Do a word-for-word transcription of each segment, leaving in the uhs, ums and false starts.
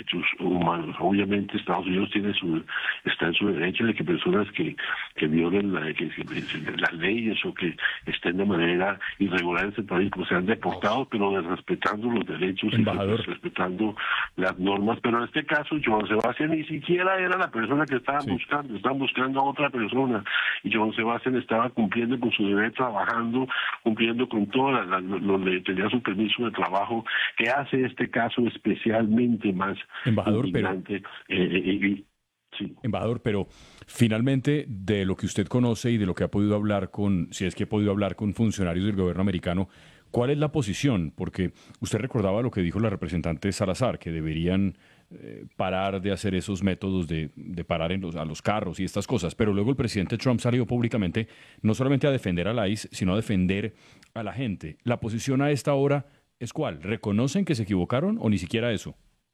derechos humanos. Obviamente Estados Unidos tiene su, está en su derecho de que personas que, que violen la, que, que, las leyes o que estén de manera irregular en ese país pues sean deportados, pero respetando los derechos Embajador. y respetando las normas. Pero en este caso Joan Sebastián ni siquiera era la persona que estaban Sí. buscando, estaban buscando a otra persona, y Joan Sebastián estaba cumpliendo con su deber, trabajando, cumpliendo con todas las, donde tenía su permiso de trabajo, que hace este caso especialmente más Embajador, pero indignante. Eh, eh, eh, sí. Embajador, pero finalmente, de lo que usted conoce y de lo que ha podido hablar con, si es que ha podido hablar con funcionarios del gobierno americano, ¿cuál es la posición? Porque usted recordaba lo que dijo la representante Salazar, que deberían eh, parar de hacer esos métodos de, de parar en los, a los carros y estas cosas, pero luego el presidente Trump salió públicamente no solamente a defender a la I C E, sino a defender a la gente. ¿La posición a esta hora es cuál? ¿Reconocen que se equivocaron o ni siquiera eso?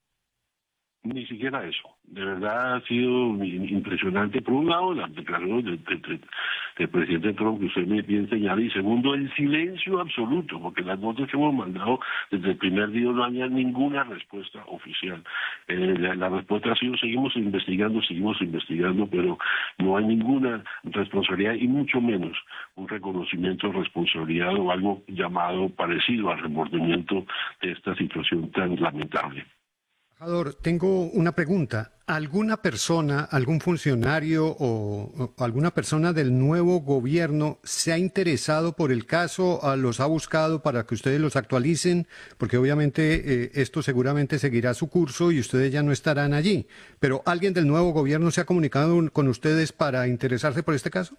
Ni siquiera eso. De verdad ha sido impresionante. Por un lado, las declaraciones del, del, del presidente Trump, que usted me bien señala, y segundo, el silencio absoluto, porque las notas que hemos mandado desde el primer día no había ninguna respuesta oficial. Eh, la, la respuesta ha sido, seguimos investigando, seguimos investigando, pero no hay ninguna responsabilidad y mucho menos un reconocimiento de responsabilidad o algo llamado parecido al remordimiento de esta situación tan lamentable. Embajador, tengo una pregunta. ¿Alguna persona, algún funcionario o, o alguna persona del nuevo gobierno se ha interesado por el caso, los ha buscado para que ustedes los actualicen? Porque obviamente eh, esto seguramente seguirá su curso y ustedes ya no estarán allí. Pero ¿alguien del nuevo gobierno se ha comunicado con ustedes para interesarse por este caso?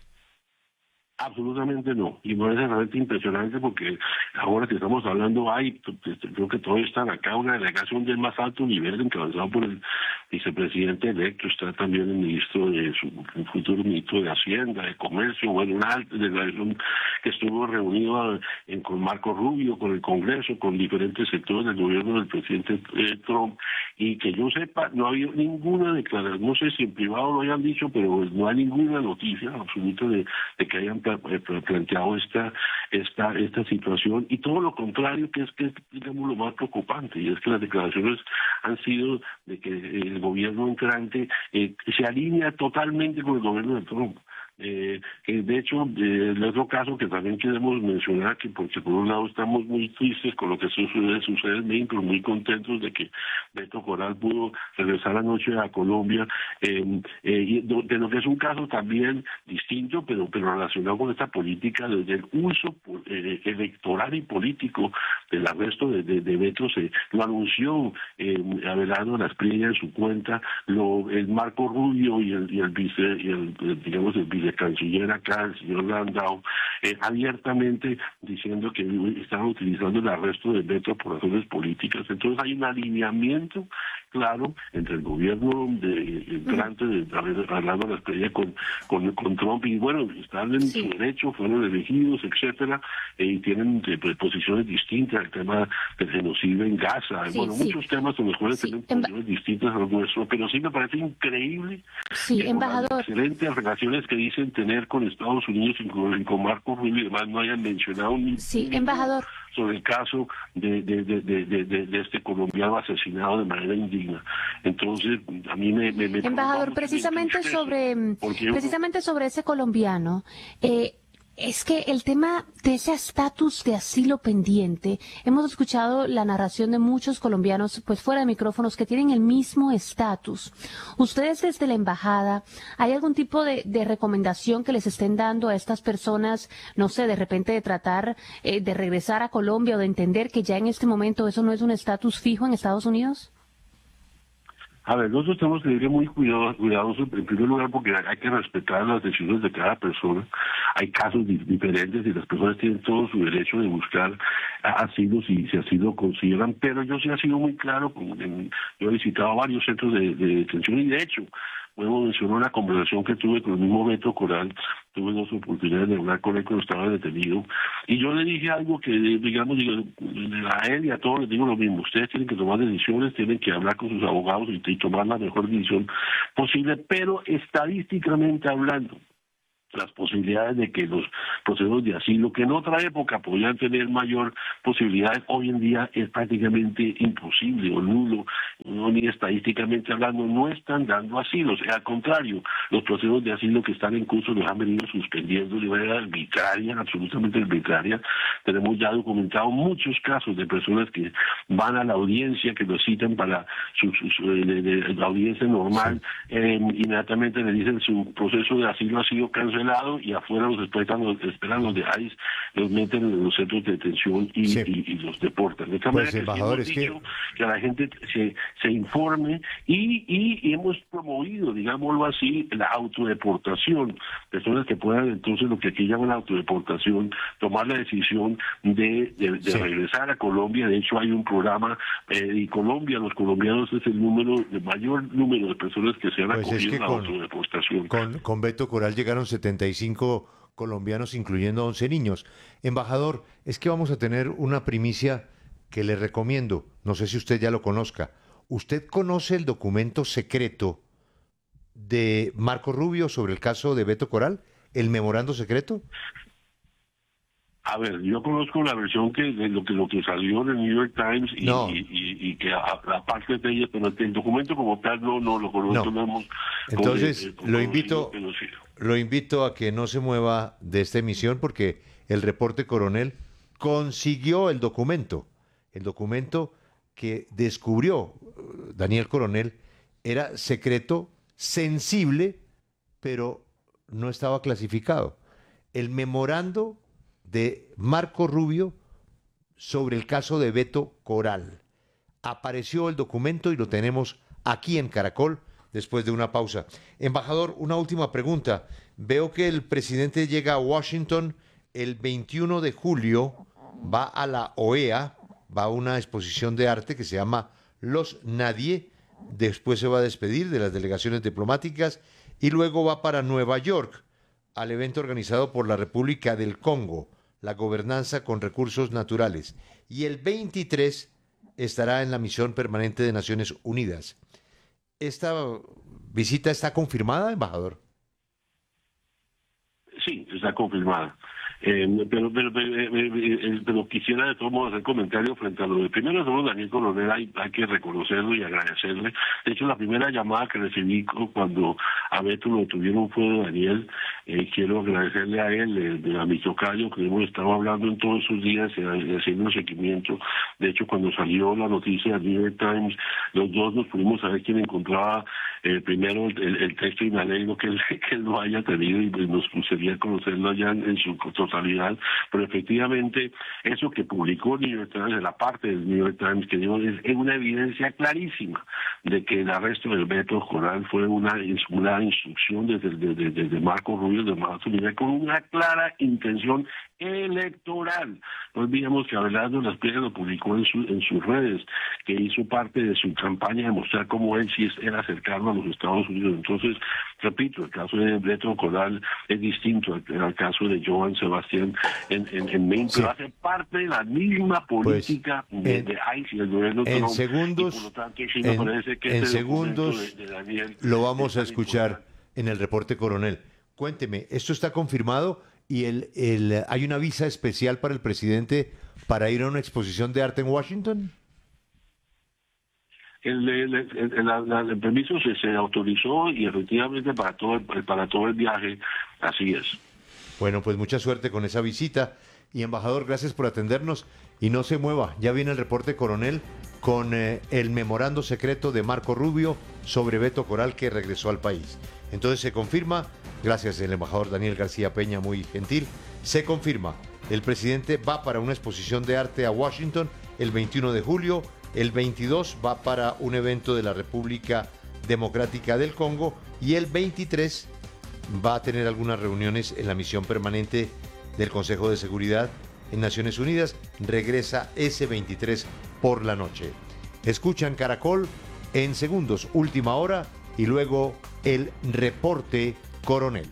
Absolutamente no, y me parece realmente impresionante porque ahora que estamos hablando hay, creo que todos están acá, una delegación del más alto nivel encabezado por el vicepresidente electo, está también el ministro de su el futuro ministro de Hacienda, de Comercio, bueno, una alta delegación que estuvo reunido en, con Marco Rubio, con el Congreso, con diferentes sectores del gobierno del presidente eh, Trump, y que yo sepa, no ha habido ninguna declaración, no sé si en privado lo hayan dicho, pero no hay ninguna noticia absoluta de, de que hayan planteado esta esta esta situación, y todo lo contrario, que es que es, digamos, lo más preocupante, y es que las declaraciones han sido de que el gobierno entrante eh, se alinea totalmente con el gobierno de Trump. Eh, que de hecho, eh, el otro caso que también queremos mencionar, que porque por un lado estamos muy tristes con lo que sucede, sucede en México, muy contentos de que Beto Coral pudo regresar anoche a Colombia, eh, eh, y de lo que es un caso también distinto, pero pero relacionado con esta política desde el uso eh, electoral y político del arresto de, de, de Beto. Se lo anunció eh, Abelardo Lasprilla en su cuenta, lo, el Marco Rubio y el, y el vice, y el, el, digamos el vice canciller acá, el señor Landau, eh, abiertamente diciendo que estaban utilizando el arresto de Beto por razones políticas. Entonces hay un alineamiento claro entre el gobierno de entrante de Abelardo Lasprilla con, con, con Trump, y bueno, están en sí. su derecho, fueron elegidos, etcétera, eh, y tienen eh, posiciones distintas, el tema del genocidio en Gaza, sí, bueno, sí. muchos temas en los cuales sí. tienen posiciones Emba... distintas a los nuestros, pero sí me parece increíble sí, que embajador. con las excelentes relaciones que dicen tener con Estados Unidos y con, con Marco Rubio y demás no hayan mencionado ni sí, embajador. sobre el caso de, de, de, de, de, de este colombiano asesinado de manera indigna. Entonces, a mí me... me, me embajador, precisamente sobre, precisamente sobre ese colombiano, eh, es que el tema de ese estatus de asilo pendiente, hemos escuchado la narración de muchos colombianos, pues fuera de micrófonos, que tienen el mismo estatus. Ustedes desde la embajada, ¿hay algún tipo de, de recomendación que les estén dando a estas personas, no sé, de repente de tratar eh, de regresar a Colombia o de entender que ya en este momento eso no es un estatus fijo en Estados Unidos? A ver, nosotros tenemos que ser muy cuidadosos, cuidadosos, en primer lugar, porque hay que respetar las decisiones de cada persona. Hay casos diferentes y las personas tienen todo su derecho de buscar asilo si, si así lo consideran, pero yo sí he sido muy claro, yo he visitado varios centros de, de detención y de hecho, puedo mencionar una conversación que tuve con el mismo Beto Coral, tuve dos oportunidades de hablar con él cuando estaba detenido, y yo le dije algo que, digamos, a él y a todos les digo lo mismo: ustedes tienen que tomar decisiones, tienen que hablar con sus abogados y, y tomar la mejor decisión posible, pero estadísticamente hablando, las posibilidades de que los procesos de asilo, que en otra época podían tener mayor posibilidades, hoy en día es prácticamente imposible o nulo. No, investigación y estadísticamente hablando no están dando asilo. O sea, al contrario, los procesos de asilo que están en curso los han venido suspendiendo de manera arbitraria, absolutamente arbitraria. Tenemos ya documentado muchos casos de personas que van a la audiencia, que los citan para su, su, su de, de, la audiencia normal, sí. eh, inmediatamente le dicen su proceso de asilo ha sido cancelado y afuera los esperan los, esperan los de ICE, los meten en los centros de detención y, sí. y, y los deportan. De esta pues, manera que hemos es dicho que... que la gente se, se informe y, y, y hemos promovido, digámoslo así, la autodeportación. Personas que puedan entonces lo que aquí llaman la autodeportación, tomar la decisión de, de, de sí. regresar a Colombia. De hecho hay un programa eh, y Colombia, los colombianos es el número, el mayor número de personas que se han pues acogido es que a la con, autodeportación. Con, con Beto Coral llegaron setenta y cinco colombianos, incluyendo once niños. Embajador, es que vamos a tener una primicia que le recomiendo, no sé si usted ya lo conozca. ¿Usted conoce el documento secreto de Marco Rubio sobre el caso de Beto Coral? ¿El memorando secreto? A ver, yo conozco la versión que de lo que lo que salió en el New York Times y, no. y, y, y que aparte de ella, pero el documento como tal no no lo conozco. No. No Entonces con, eh, lo invito lo invito a que no se mueva de esta emisión porque el reporte coronel consiguió el documento. El documento que descubrió Daniel Coronel era secreto, sensible, pero no estaba clasificado. El memorando de Marco Rubio sobre el caso de Beto Coral. Apareció el documento y lo tenemos aquí en Caracol después de una pausa. Embajador, una última pregunta. Veo que el presidente llega a Washington el veintiuno de julio, va a la O E A, va a una exposición de arte que se llama Los Nadie, después se va a despedir de las delegaciones diplomáticas y luego va para Nueva York al evento organizado por la República del Congo, la gobernanza con recursos naturales, y el veintitrés estará en la misión permanente de Naciones Unidas. ¿Esta visita está confirmada, embajador? Sí, está confirmada. Eh, pero, pero, pero, pero quisiera de todos modos hacer comentarios frente a lo de primero de todo Daniel Coronel, hay, hay que reconocerlo y agradecerle. De hecho, la primera llamada que recibí cuando a Beto lo detuvieron fue de Daniel. Eh, quiero agradecerle a él, de a mi tocayo, que hemos estado hablando en todos esos días y haciendo un seguimiento. De hecho, cuando salió la noticia del New York Times, los dos nos pudimos saber quién encontraba eh, primero el, el texto y me alegro que él, que él lo haya tenido y pues, nos gustaría conocerlo allá en, en su totalidad, pero efectivamente eso que publicó el New York Times, en la parte del New York Times, que digo, es, es una evidencia clarísima de que el arresto del Beto Coral fue una, una instrucción desde, desde, desde Marco Rubio de Marco Rubio con una clara intención electoral. No olvidemos que Abelardo Las Piedras lo publicó en, su, en sus redes, que hizo parte de su campaña de mostrar cómo él sí era cercano a los Estados Unidos. Entonces, repito, el caso de Beto Coral es distinto al, al caso de Joan Sebastián en, en, en Maine, sí. Pero hace parte de la misma política pues, de, en, de ICE y el gobierno en Trump. Segundos, y por lo tanto, sí me en, parece que en este segundos de, de Daniel lo vamos a escuchar en el reporte coronel. Cuénteme, ¿esto está confirmado? Y el, el, ¿hay una visa especial para el presidente para ir a una exposición de arte en Washington? El, el, el, el, el, el permiso se, se autorizó y efectivamente para todo, el, para todo el viaje, así es. Bueno, pues mucha suerte con esa visita. Y embajador, gracias por atendernos. Y no se mueva, ya viene el reporte coronel con eh, el memorando secreto de Marco Rubio sobre Beto Coral que regresó al país. Entonces se confirma, gracias al embajador Daniel García Peña, muy gentil, se confirma, el presidente va para una exposición de arte a Washington el veintiuno de julio, el veintidós va para un evento de la República Democrática del Congo y el veintitrés va a tener algunas reuniones en la misión permanente del Consejo de Seguridad en Naciones Unidas, regresa ese veintitrés por la noche. Escuchan Caracol en segundos, última hora y luego el reporte coronel.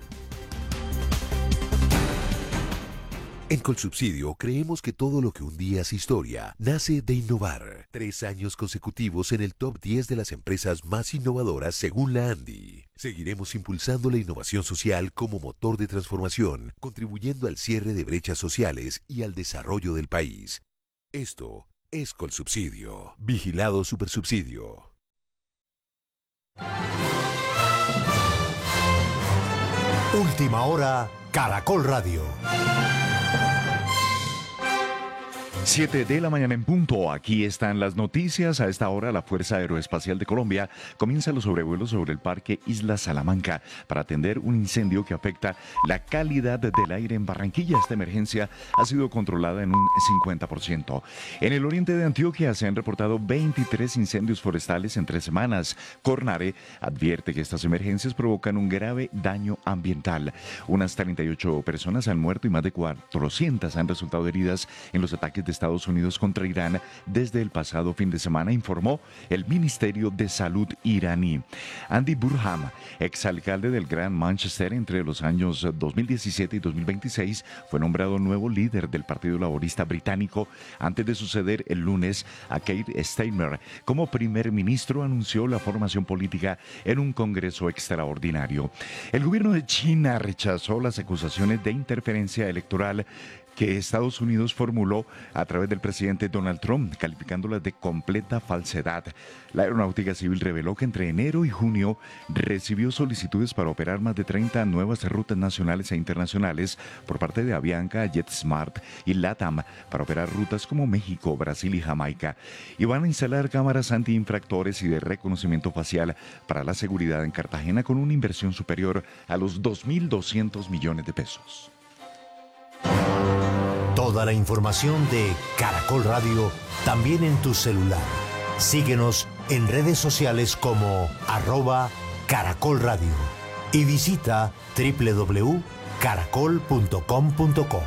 En Colsubsidio creemos que todo lo que un día es historia nace de innovar. Tres años consecutivos en el top diez de las empresas más innovadoras según la ANDI. Seguiremos impulsando la innovación social como motor de transformación, contribuyendo al cierre de brechas sociales y al desarrollo del país. Esto es Colsubsidio. Vigilado Supersubsidio. Última hora, Caracol Radio. Siete de la mañana en punto. Aquí están las noticias. A esta hora, la Fuerza Aeroespacial de Colombia comienza los sobrevuelos sobre el Parque Isla Salamanca para atender un incendio que afecta la calidad del aire en Barranquilla. Esta emergencia ha sido controlada en un cincuenta por ciento. En el oriente de Antioquia se han reportado veintitrés incendios forestales en tres semanas. Cornare advierte que estas emergencias provocan un grave daño ambiental. Unas treinta y ocho personas han muerto y más de cuatrocientas han resultado heridas en los ataques de Estados Unidos contra Irán desde el pasado fin de semana, informó el Ministerio de Salud iraní. Andy Burham, exalcalde del Gran Manchester entre los años dos mil diecisiete y dos mil veintiséis, fue nombrado nuevo líder del Partido Laborista Británico antes de suceder el lunes a Keir Starmer. Como primer ministro anunció la formación política en un congreso extraordinario. El gobierno de China rechazó las acusaciones de interferencia electoral que Estados Unidos formuló a través del presidente Donald Trump, calificándolas de completa falsedad. La Aeronáutica Civil reveló que entre enero y junio recibió solicitudes para operar más de treinta nuevas rutas nacionales e internacionales por parte de Avianca, JetSmart y LATAM para operar rutas como México, Brasil y Jamaica. Y van a instalar cámaras antiinfractores y de reconocimiento facial para la seguridad en Cartagena con una inversión superior a los dos mil doscientos millones de pesos. Toda la información de Caracol Radio también en tu celular. Síguenos en redes sociales como arroba Caracol Radio y visita doble u doble u doble u punto caracol punto com punto co.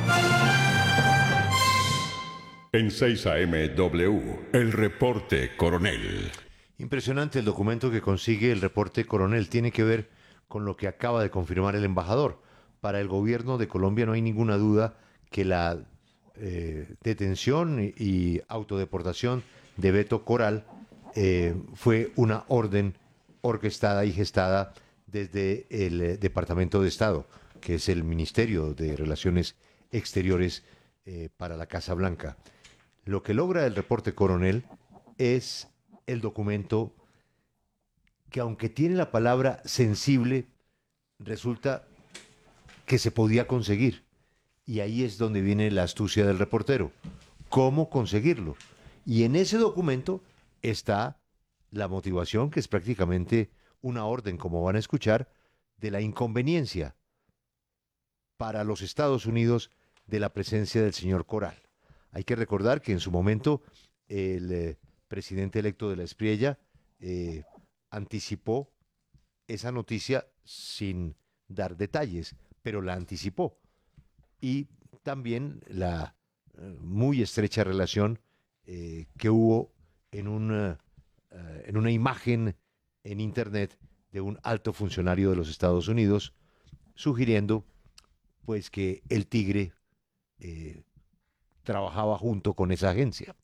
En seis A M W, el reporte Coronel. Impresionante el documento que consigue el reporte Coronel. Tiene que ver con lo que acaba de confirmar el embajador. Para el gobierno de Colombia no hay ninguna duda que la eh, detención y, y autodeportación de Beto Coral eh, fue una orden orquestada y gestada desde el eh, Departamento de Estado, que es el Ministerio de Relaciones Exteriores eh, para la Casa Blanca. Lo que logra el reporte Coronel es el documento que, aunque tiene la palabra sensible, resulta que se podía conseguir. Y ahí es donde viene la astucia del reportero. ¿Cómo conseguirlo? Y en ese documento está la motivación, que es prácticamente una orden, como van a escuchar, de la inconveniencia para los Estados Unidos de la presencia del señor Coral. Hay que recordar que en su momento el eh, presidente electo de la Espriella eh, anticipó esa noticia sin dar detalles, pero la anticipó. Y también la eh, muy estrecha relación eh, que hubo en, un, uh, en una imagen en Internet de un alto funcionario de los Estados Unidos, sugiriendo pues que el Tigre eh, trabajaba junto con esa agencia.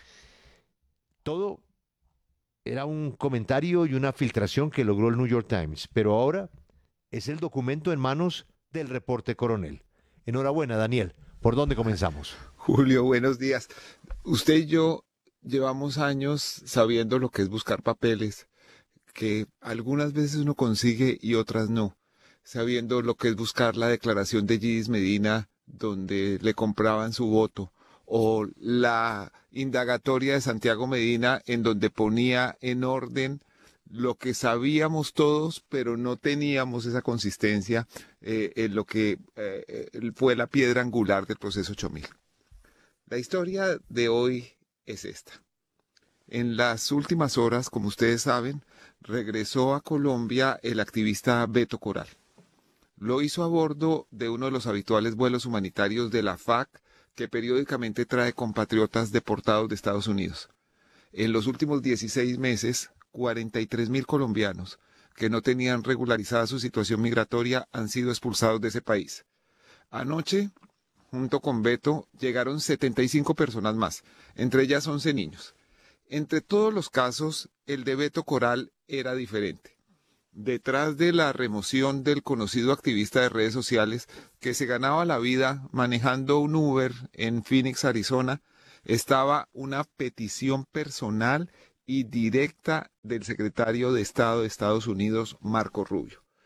Todo era un comentario y una filtración que logró el New York Times, pero ahora es el documento en manos del reporte Coronel. Enhorabuena, Daniel. ¿Por dónde comenzamos? Julio, buenos días. Usted y yo llevamos años sabiendo lo que es buscar papeles, que algunas veces uno consigue y otras no. Sabiendo lo que es buscar la declaración de Gidis Medina, donde le compraban su voto, o la indagatoria de Santiago Medina, en donde ponía en orden lo que sabíamos todos, pero no teníamos esa consistencia eh, en lo que eh, fue la piedra angular del proceso ocho mil. La historia de hoy es esta. En las últimas horas, como ustedes saben, regresó a Colombia el activista Beto Coral. Lo hizo a bordo de uno de los habituales vuelos humanitarios de la F A C, que periódicamente trae compatriotas deportados de Estados Unidos. En los últimos dieciséis meses, cuarenta y tres mil colombianos que no tenían regularizada su situación migratoria han sido expulsados de ese país. Anoche, junto con Beto, llegaron setenta y cinco personas más, entre ellas once niños. Entre todos los casos, el de Beto Coral era diferente. Detrás de la remoción del conocido activista de redes sociales que se ganaba la vida manejando un Uber en Phoenix, Arizona, estaba una petición personal y directa del secretario de Estado de Estados Unidos, Marco Rubio.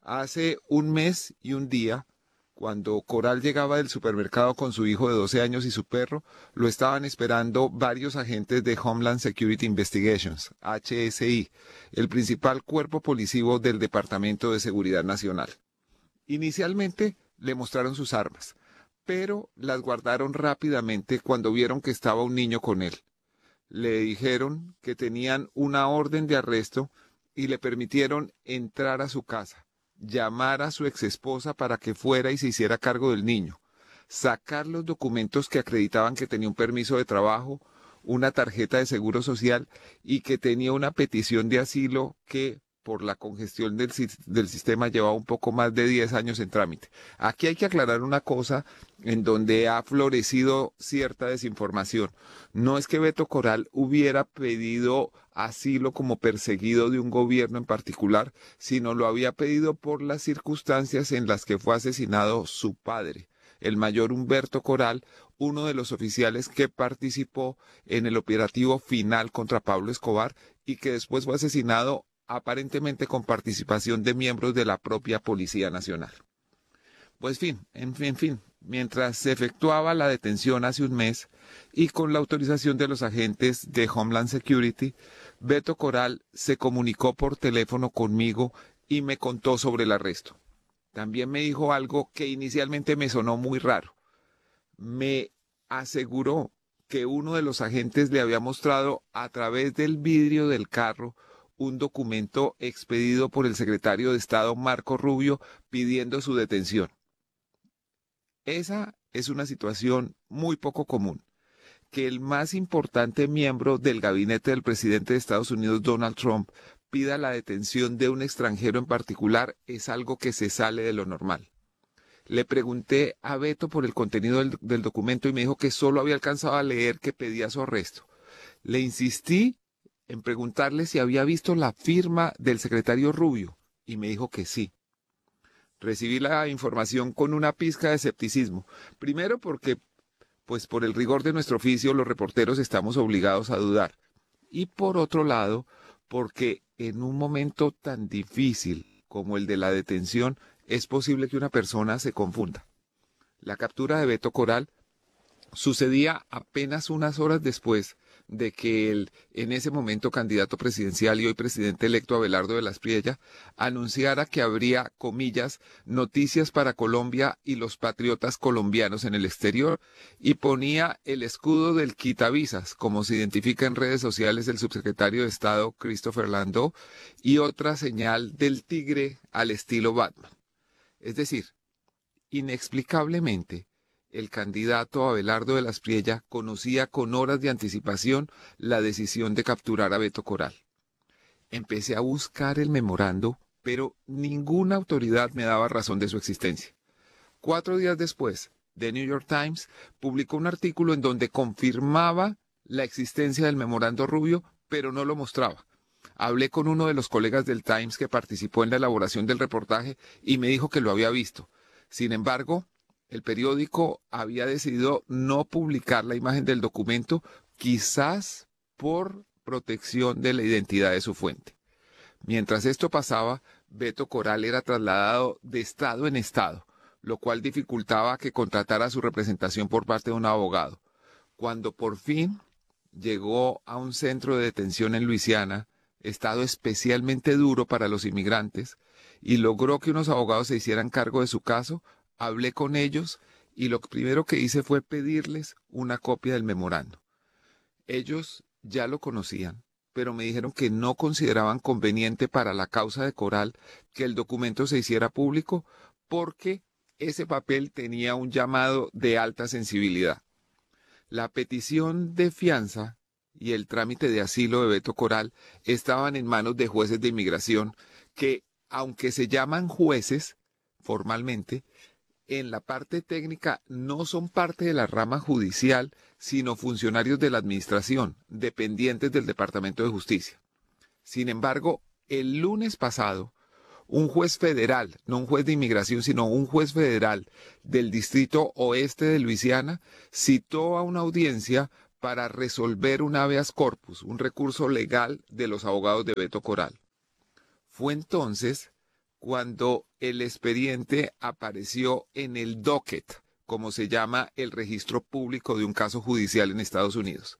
Hace un mes y un día, cuando Coral llegaba del supermercado con su hijo de doce años y su perro, lo estaban esperando varios agentes de Homeland Security Investigations, H S I, el principal cuerpo policivo del Departamento de Seguridad Nacional. Inicialmente le mostraron sus armas, pero las guardaron rápidamente cuando vieron que estaba un niño con él. Le dijeron que tenían una orden de arresto y le permitieron entrar a su casa, llamar a su exesposa para que fuera y se hiciera cargo del niño, sacar los documentos que acreditaban que tenía un permiso de trabajo, una tarjeta de seguro social y que tenía una petición de asilo que por la congestión del, del sistema llevaba un poco más de diez años en trámite. Aquí hay que aclarar una cosa en donde ha florecido cierta desinformación. No es que Beto Coral hubiera pedido asilo como perseguido de un gobierno en particular, sino lo había pedido por las circunstancias en las que fue asesinado su padre, el mayor Humberto Coral, uno de los oficiales que participó en el operativo final contra Pablo Escobar y que después fue asesinado aparentemente con participación de miembros de la propia Policía Nacional. Pues fin, en fin, en fin, mientras se efectuaba la detención hace un mes y con la autorización de los agentes de Homeland Security, Beto Coral se comunicó por teléfono conmigo y me contó sobre el arresto. También me dijo algo que inicialmente me sonó muy raro. Me aseguró que uno de los agentes le había mostrado a través del vidrio del carro un documento expedido por el secretario de Estado Marco Rubio pidiendo su detención. Esa es una situación muy poco común. Que el más importante miembro del gabinete del presidente de Estados Unidos, Donald Trump, pida la detención de un extranjero en particular es algo que se sale de lo normal. Le pregunté a Beto por el contenido del, del documento y me dijo que solo había alcanzado a leer que pedía su arresto. Le insistí en preguntarle si había visto la firma del secretario Rubio y me dijo que sí. Recibí la información con una pizca de escepticismo. Primero porque, pues por el rigor de nuestro oficio, los reporteros estamos obligados a dudar. Y por otro lado, porque en un momento tan difícil como el de la detención, es posible que una persona se confunda. La captura de Beto Coral sucedía apenas unas horas después de que el en ese momento candidato presidencial y hoy presidente electo Abelardo de la Espriella anunciara que habría, comillas, noticias para Colombia y los patriotas colombianos en el exterior y ponía el escudo del quitavisas, como se identifica en redes sociales el subsecretario de Estado Christopher Landau, y otra señal del tigre al estilo Batman. Es decir, inexplicablemente, el candidato Abelardo de la Espriella conocía con horas de anticipación la decisión de capturar a Beto Coral. Empecé a buscar el memorando, pero ninguna autoridad me daba razón de su existencia. Cuatro días después, The New York Times publicó un artículo en donde confirmaba la existencia del memorando Rubio, pero no lo mostraba. Hablé con uno de los colegas del Times que participó en la elaboración del reportaje y me dijo que lo había visto. Sin embargo, el periódico había decidido no publicar la imagen del documento, quizás por protección de la identidad de su fuente. Mientras esto pasaba, Beto Coral era trasladado de estado en estado, lo cual dificultaba que contratara su representación por parte de un abogado. Cuando por fin llegó a un centro de detención en Luisiana, estado especialmente duro para los inmigrantes, y logró que unos abogados se hicieran cargo de su caso, hablé con ellos y lo primero que hice fue pedirles una copia del memorando. Ellos ya lo conocían, pero me dijeron que no consideraban conveniente para la causa de Coral que el documento se hiciera público porque ese papel tenía un llamado de alta sensibilidad. La petición de fianza y el trámite de asilo de Beto Coral estaban en manos de jueces de inmigración que, aunque se llaman jueces formalmente, en la parte técnica no son parte de la rama judicial, sino funcionarios de la administración, dependientes del Departamento de Justicia. Sin embargo, el lunes pasado, un juez federal, no un juez de inmigración, sino un juez federal del Distrito Oeste de Luisiana, citó a una audiencia para resolver un habeas corpus, un recurso legal de los abogados de Beto Coral. Fue entonces cuando el expediente apareció en el docket, como se llama el registro público de un caso judicial en Estados Unidos.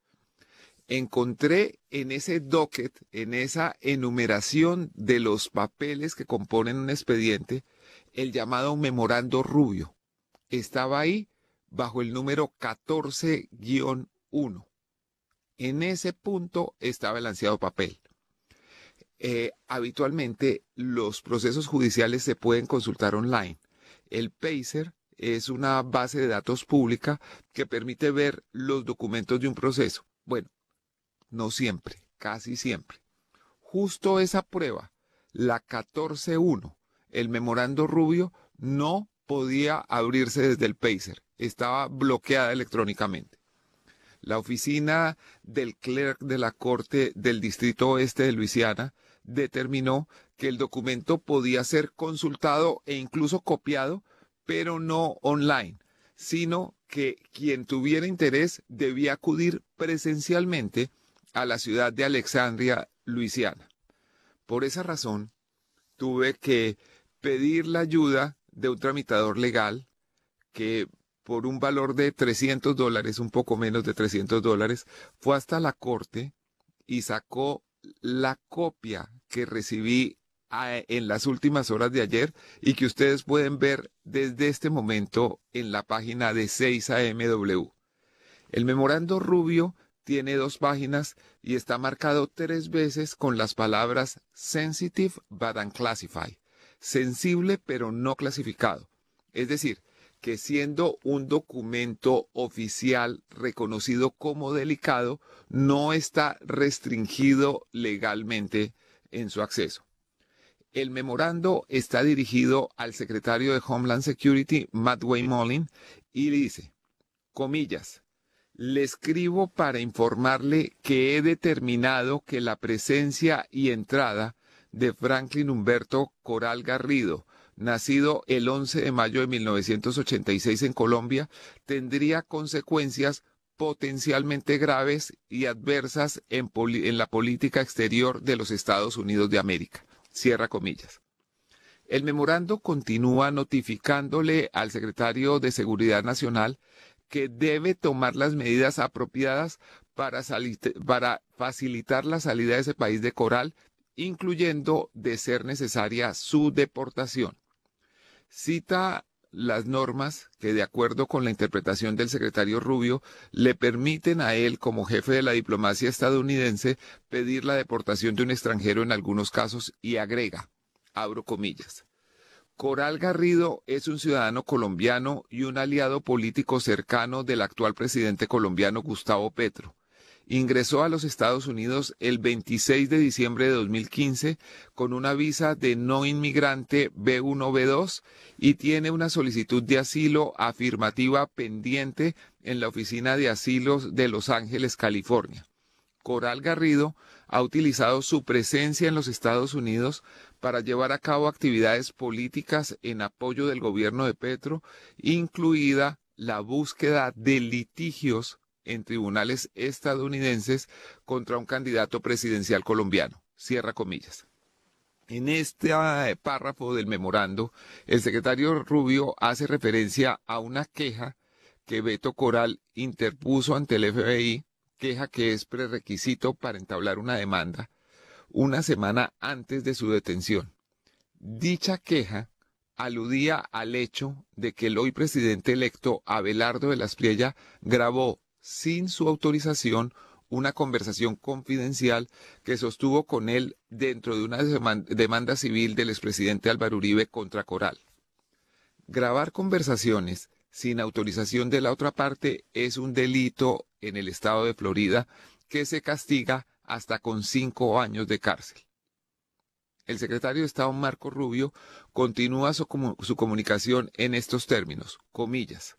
Encontré en ese docket, en esa enumeración de los papeles que componen un expediente, el llamado memorando Rubio. Estaba ahí bajo el número catorce guión uno. En ese punto estaba el ansiado papel. Eh, habitualmente los procesos judiciales se pueden consultar online. El PACER es una base de datos pública que permite ver los documentos de un proceso. Bueno, no siempre, casi siempre. Justo esa prueba, la catorce uno, el memorando Rubio, no podía abrirse desde el PACER. Estaba bloqueada electrónicamente. La oficina del clerk de la Corte del Distrito Oeste de Luisiana determinó que el documento podía ser consultado e incluso copiado, pero no online, sino que quien tuviera interés debía acudir presencialmente a la ciudad de Alexandria, Luisiana. Por esa razón, tuve que pedir la ayuda de un tramitador legal que por un valor de trescientos dólares, un poco menos de trescientos dólares, fue hasta la corte y sacó la copia que recibí a, en las últimas horas de ayer y que ustedes pueden ver desde este momento en la página de seis A M W. El memorando Rubio tiene dos páginas y está marcado tres veces con las palabras sensitive but unclassified, sensible pero no clasificado. Es decir, que siendo un documento oficial reconocido como delicado, no está restringido legalmente en su acceso. El memorando está dirigido al secretario de Homeland Security, Matt Wayne, y dice, comillas, le escribo para informarle que he determinado que la presencia y entrada de Franklin Humberto Coral Garrido, nacido el once de mayo de mil novecientos ochenta y seis en Colombia, tendría consecuencias potencialmente graves y adversas en, en la política exterior de los Estados Unidos de América. Cierra comillas. El memorando continúa notificándole al secretario de Seguridad Nacional que debe tomar las medidas apropiadas para, para facilitar la salida de ese país de Coral, incluyendo, de ser necesaria, su deportación. Cita las normas que, de acuerdo con la interpretación del secretario Rubio, le permiten a él, como jefe de la diplomacia estadounidense, pedir la deportación de un extranjero en algunos casos y agrega, abro comillas, Coral Garrido es un ciudadano colombiano y un aliado político cercano del actual presidente colombiano Gustavo Petro. Ingresó a los Estados Unidos el veintiséis de diciembre de dos mil quince con una visa de no inmigrante B uno B dos y tiene una solicitud de asilo afirmativa pendiente en la Oficina de Asilos de Los Ángeles, California. Coral Garrido ha utilizado su presencia en los Estados Unidos para llevar a cabo actividades políticas en apoyo del gobierno de Petro, incluida la búsqueda de litigios en tribunales estadounidenses contra un candidato presidencial colombiano. Cierra comillas. En este párrafo del memorando, el secretario Rubio hace referencia a una queja que Beto Coral interpuso ante el F B I, queja que es prerequisito para entablar una demanda, una semana antes de su detención. Dicha queja aludía al hecho de que el hoy presidente electo Abelardo de la Espriella grabó sin su autorización una conversación confidencial que sostuvo con él dentro de una demanda civil del expresidente Álvaro Uribe contra Coral. Grabar conversaciones sin autorización de la otra parte es un delito en el estado de Florida que se castiga hasta con cinco años de cárcel. El secretario de Estado Marco Rubio continúa su, su comunicación en estos términos, comillas.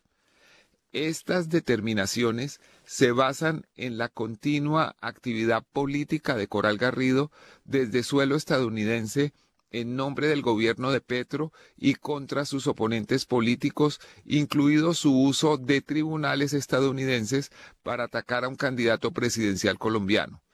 Estas determinaciones se basan en la continua actividad política de Coral Garrido desde suelo estadounidense en nombre del gobierno de Petro y contra sus oponentes políticos, incluido su uso de tribunales estadounidenses para atacar a un candidato presidencial colombiano.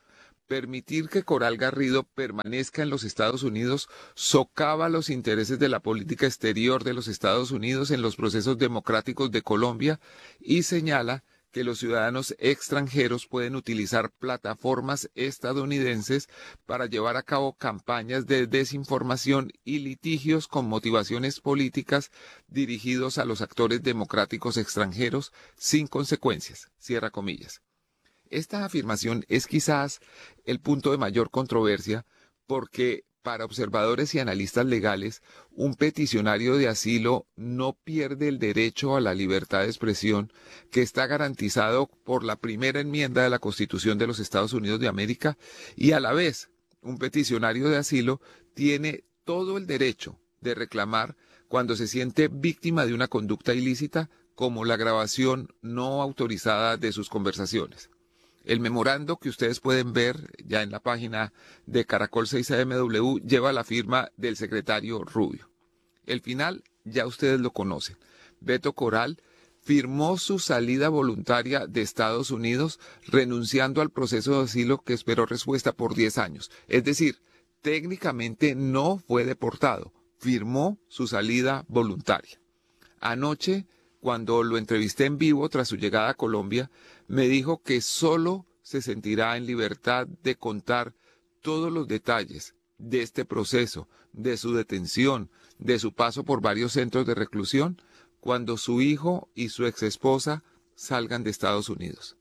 Permitir que Coral Garrido permanezca en los Estados Unidos socava los intereses de la política exterior de los Estados Unidos en los procesos democráticos de Colombia y señala que los ciudadanos extranjeros pueden utilizar plataformas estadounidenses para llevar a cabo campañas de desinformación y litigios con motivaciones políticas dirigidos a los actores democráticos extranjeros sin consecuencias. Cierra comillas. Esta afirmación es quizás el punto de mayor controversia porque para observadores y analistas legales, un peticionario de asilo no pierde el derecho a la libertad de expresión que está garantizado por la primera enmienda de la Constitución de los Estados Unidos de América y a la vez un peticionario de asilo tiene todo el derecho de reclamar cuando se siente víctima de una conducta ilícita como la grabación no autorizada de sus conversaciones. El memorando que ustedes pueden ver ya en la página de Caracol seis A M W lleva la firma del secretario Rubio. El final ya ustedes lo conocen. Beto Coral firmó su salida voluntaria de Estados Unidos renunciando al proceso de asilo que esperó respuesta por diez años. Es decir, técnicamente no fue deportado, firmó su salida voluntaria. Anoche, cuando lo entrevisté en vivo tras su llegada a Colombia, me dijo que solo se sentirá en libertad de contar todos los detalles de este proceso, de su detención, de su paso por varios centros de reclusión, cuando su hijo y su exesposa salgan de Estados Unidos.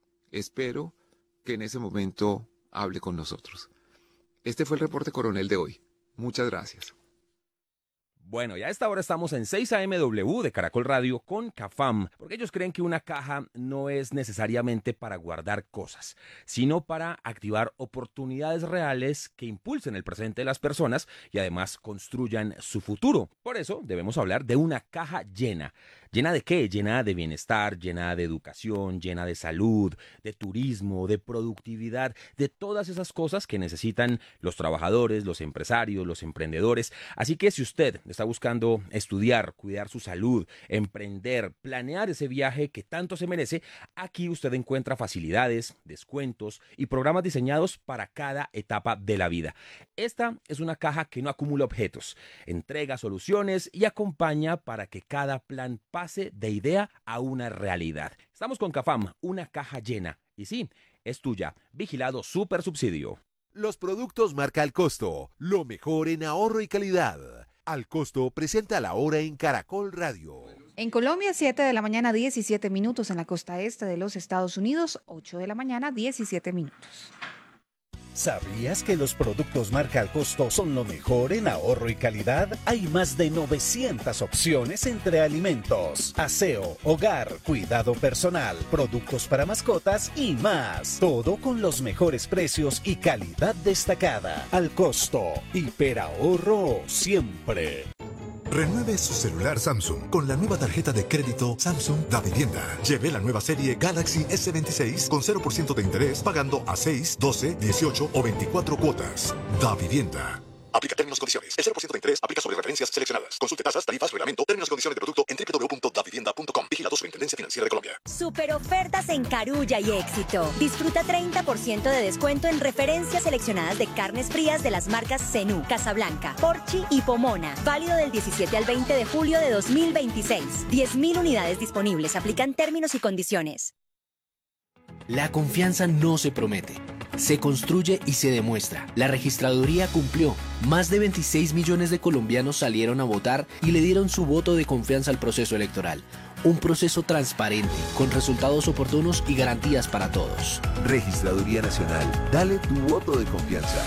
Espero que en ese momento hable con nosotros. Este fue el reporte coronel de hoy. Muchas gracias. Bueno, ya a esta hora estamos en seis A M W de Caracol Radio con Cafam, porque ellos creen que una caja no es necesariamente para guardar cosas, sino para activar oportunidades reales que impulsen el presente de las personas y además construyan su futuro. Por eso debemos hablar de una caja llena. ¿Llena de qué? Llena de bienestar, llena de educación, llena de salud, de turismo, de productividad, de todas esas cosas que necesitan los trabajadores, los empresarios, los emprendedores. Así que si usted está buscando estudiar, cuidar su salud, emprender, planear ese viaje que tanto se merece, aquí usted encuentra facilidades, descuentos y programas diseñados para cada etapa de la vida. Esta es una caja que no acumula objetos, entrega soluciones y acompaña para que cada plan pase de idea a una realidad. Estamos con Cafam, una caja llena. Y sí, es tuya. Vigilado Super Subsidio. Los productos marca Al Costo, lo mejor en ahorro y calidad. Al Costo presenta la hora en Caracol Radio. En Colombia, siete de la mañana, diecisiete minutos. En la costa este de los Estados Unidos, ocho de la mañana, diecisiete minutos. ¿Sabías que los productos marca Al Costo son lo mejor en ahorro y calidad? Hay más de novecientas opciones entre alimentos, aseo, hogar, cuidado personal, productos para mascotas y más. Todo con los mejores precios y calidad destacada. Al Costo, hiperahorro siempre. Renueve su celular Samsung con la nueva tarjeta de crédito Samsung Da Vivienda. Lleve la nueva serie Galaxy S veintiséis con cero por ciento de interés pagando a seis, doce, dieciocho o veinticuatro cuotas. Da Vivienda. Aplica términos y condiciones. El cero por ciento de interés aplica sobre referencias seleccionadas. Consulte tasas, tarifas, reglamento, términos y condiciones de producto en doble u doble u doble u punto da vivienda punto com. Vigilado Superintendencia Financiera de Colombia. Super ofertas en Carulla y Éxito. Disfruta treinta por ciento de descuento en referencias seleccionadas de carnes frías de las marcas Zenú, Casablanca, Porchi y Pomona. Válido del diecisiete al veinte de julio de dos mil veintiséis. diez mil unidades disponibles. Aplican términos y condiciones. La confianza no se promete, se construye y se demuestra. La registraduría cumplió. Más de veintiséis millones de colombianos salieron a votar y le dieron su voto de confianza al proceso electoral. Un proceso transparente, con resultados oportunos y garantías para todos. Registraduría Nacional, dale tu voto de confianza.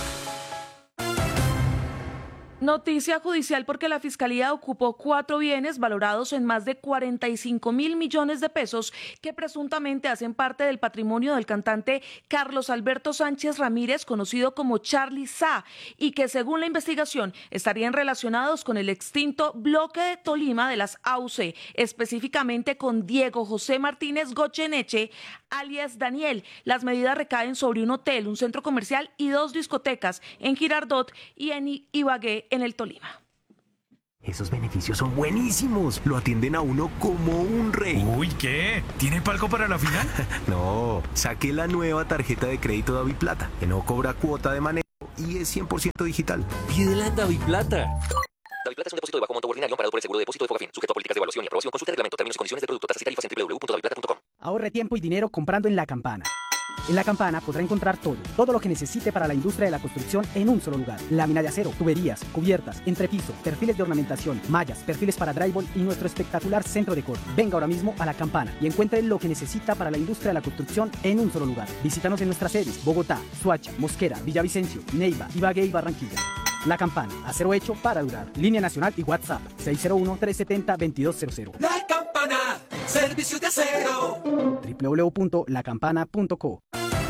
Noticia judicial porque la Fiscalía ocupó cuatro bienes valorados en más de cuarenta y cinco mil millones de pesos que presuntamente hacen parte del patrimonio del cantante Carlos Alberto Sánchez Ramírez, conocido como Charly Sa, y que según la investigación estarían relacionados con el extinto Bloque de Tolima de las A U C, específicamente con Diego José Martínez Goyeneche, alias Daniel. Las medidas recaen sobre un hotel, un centro comercial y dos discotecas en Girardot y en Ibagué, en el Tolima. Esos beneficios son buenísimos. Lo atienden a uno como un rey. Uy, ¿qué? ¿Tiene palco para la final? No, saqué la nueva tarjeta de crédito DaviPlata, que no cobra cuota de manejo y es cien por ciento digital. Pídela en DaviPlata. DaviPlata es un depósito de bajo monto ordinario amparado por el seguro de depósito de Fogafín, sujeto a políticas de evaluación y aprobación. Consulta el reglamento, términos y condiciones de producto, tasas y tarifas en doble u doble u doble u punto daviplata punto com. Ahorre tiempo y dinero comprando en La Campana. En La Campana podrá encontrar todo, todo lo que necesite para la industria de la construcción en un solo lugar. Lámina de acero, tuberías, cubiertas, entrepiso, perfiles de ornamentación, mallas, perfiles para drywall y nuestro espectacular centro de corte. Venga ahora mismo a La Campana y encuentre lo que necesita para la industria de la construcción en un solo lugar. Visítanos en nuestras sedes: Bogotá, Soacha, Mosquera, Villavicencio, Neiva, Ibagué y Barranquilla. La Campana, acero hecho para durar. Línea nacional y WhatsApp seis cero uno, tres siete cero, dos dos cero cero. La Campana, servicio de acero. doble u doble u doble u punto la campana punto co.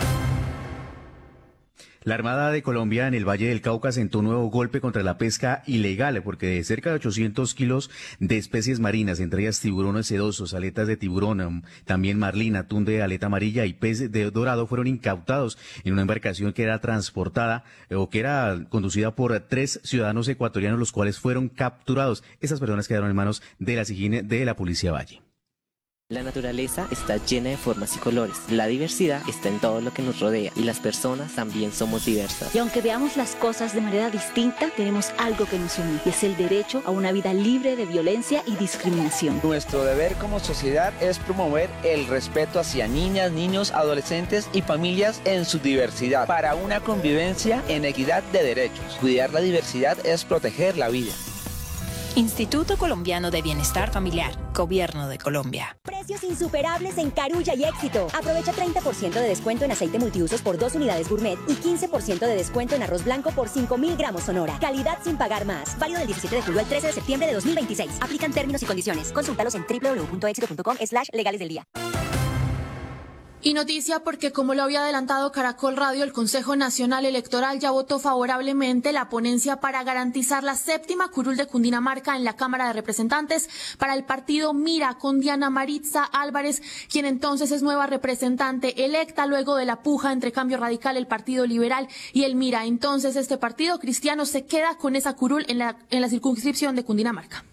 La Armada de Colombia en el Valle del Cauca sentó un nuevo golpe contra la pesca ilegal, porque de cerca de ochocientos kilos de especies marinas, entre ellas tiburones sedosos, aletas de tiburón, también marlín, atún de aleta amarilla y pez de dorado, fueron incautados en una embarcación que era transportada o que era conducida por tres ciudadanos ecuatorianos, los cuales fueron capturados. Estas personas quedaron en manos de la SIGIN de la Policía Valle. La naturaleza está llena de formas y colores. La diversidad está en todo lo que nos rodea y las personas también somos diversas. Y aunque veamos las cosas de manera distinta, tenemos algo que nos une y es el derecho a una vida libre de violencia y discriminación. Nuestro deber como sociedad es promover el respeto hacia niñas, niños, adolescentes y familias en su diversidad para una convivencia en equidad de derechos. Cuidar la diversidad es proteger la vida. Instituto Colombiano de Bienestar Familiar, Gobierno de Colombia. Precios insuperables en Carulla y Éxito. Aprovecha treinta por ciento de descuento en aceite multiusos por dos unidades gourmet y quince por ciento de descuento en arroz blanco por cinco mil gramos Sonora. Calidad sin pagar más. Válido del diecisiete de julio al trece de septiembre de dos mil veintiséis. Aplican términos y condiciones. Consúltalos en doble u doble u doble u punto éxito punto com slash legales del día. Y noticia porque, como lo había adelantado Caracol Radio, el Consejo Nacional Electoral ya votó favorablemente la ponencia para garantizar la séptima curul de Cundinamarca en la Cámara de Representantes para el partido Mira, con Diana Maritza Álvarez, quien entonces es nueva representante electa luego de la puja entre Cambio Radical, el Partido Liberal y el Mira. Entonces este partido cristiano se queda con esa curul en la, en la circunscripción de Cundinamarca.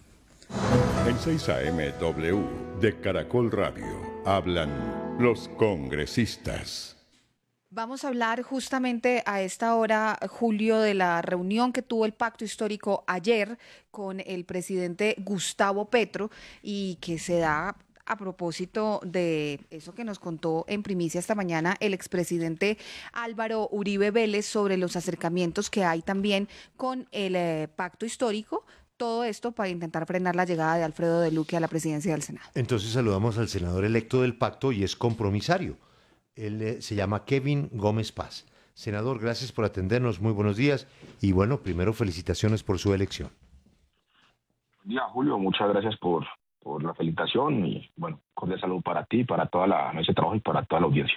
En seis A M W de Caracol Radio hablan los congresistas. Vamos a hablar justamente a esta hora, Julio, de la reunión que tuvo el Pacto Histórico ayer con el presidente Gustavo Petro y que se da a propósito de eso que nos contó en primicia esta mañana el expresidente Álvaro Uribe Vélez sobre los acercamientos que hay también con el eh, Pacto Histórico. Todo esto para intentar frenar la llegada de Alfredo de Luque a la presidencia del Senado. Entonces saludamos al senador electo del pacto y es compromisario. Él eh, se llama Kevin Gómez Paz. Senador, gracias por atendernos, muy buenos días. Y bueno, primero felicitaciones por su elección. Buen día, Julio, muchas gracias por, por la felicitación y bueno, cordial salud para ti, para toda la mesa de trabajo y para toda la audiencia.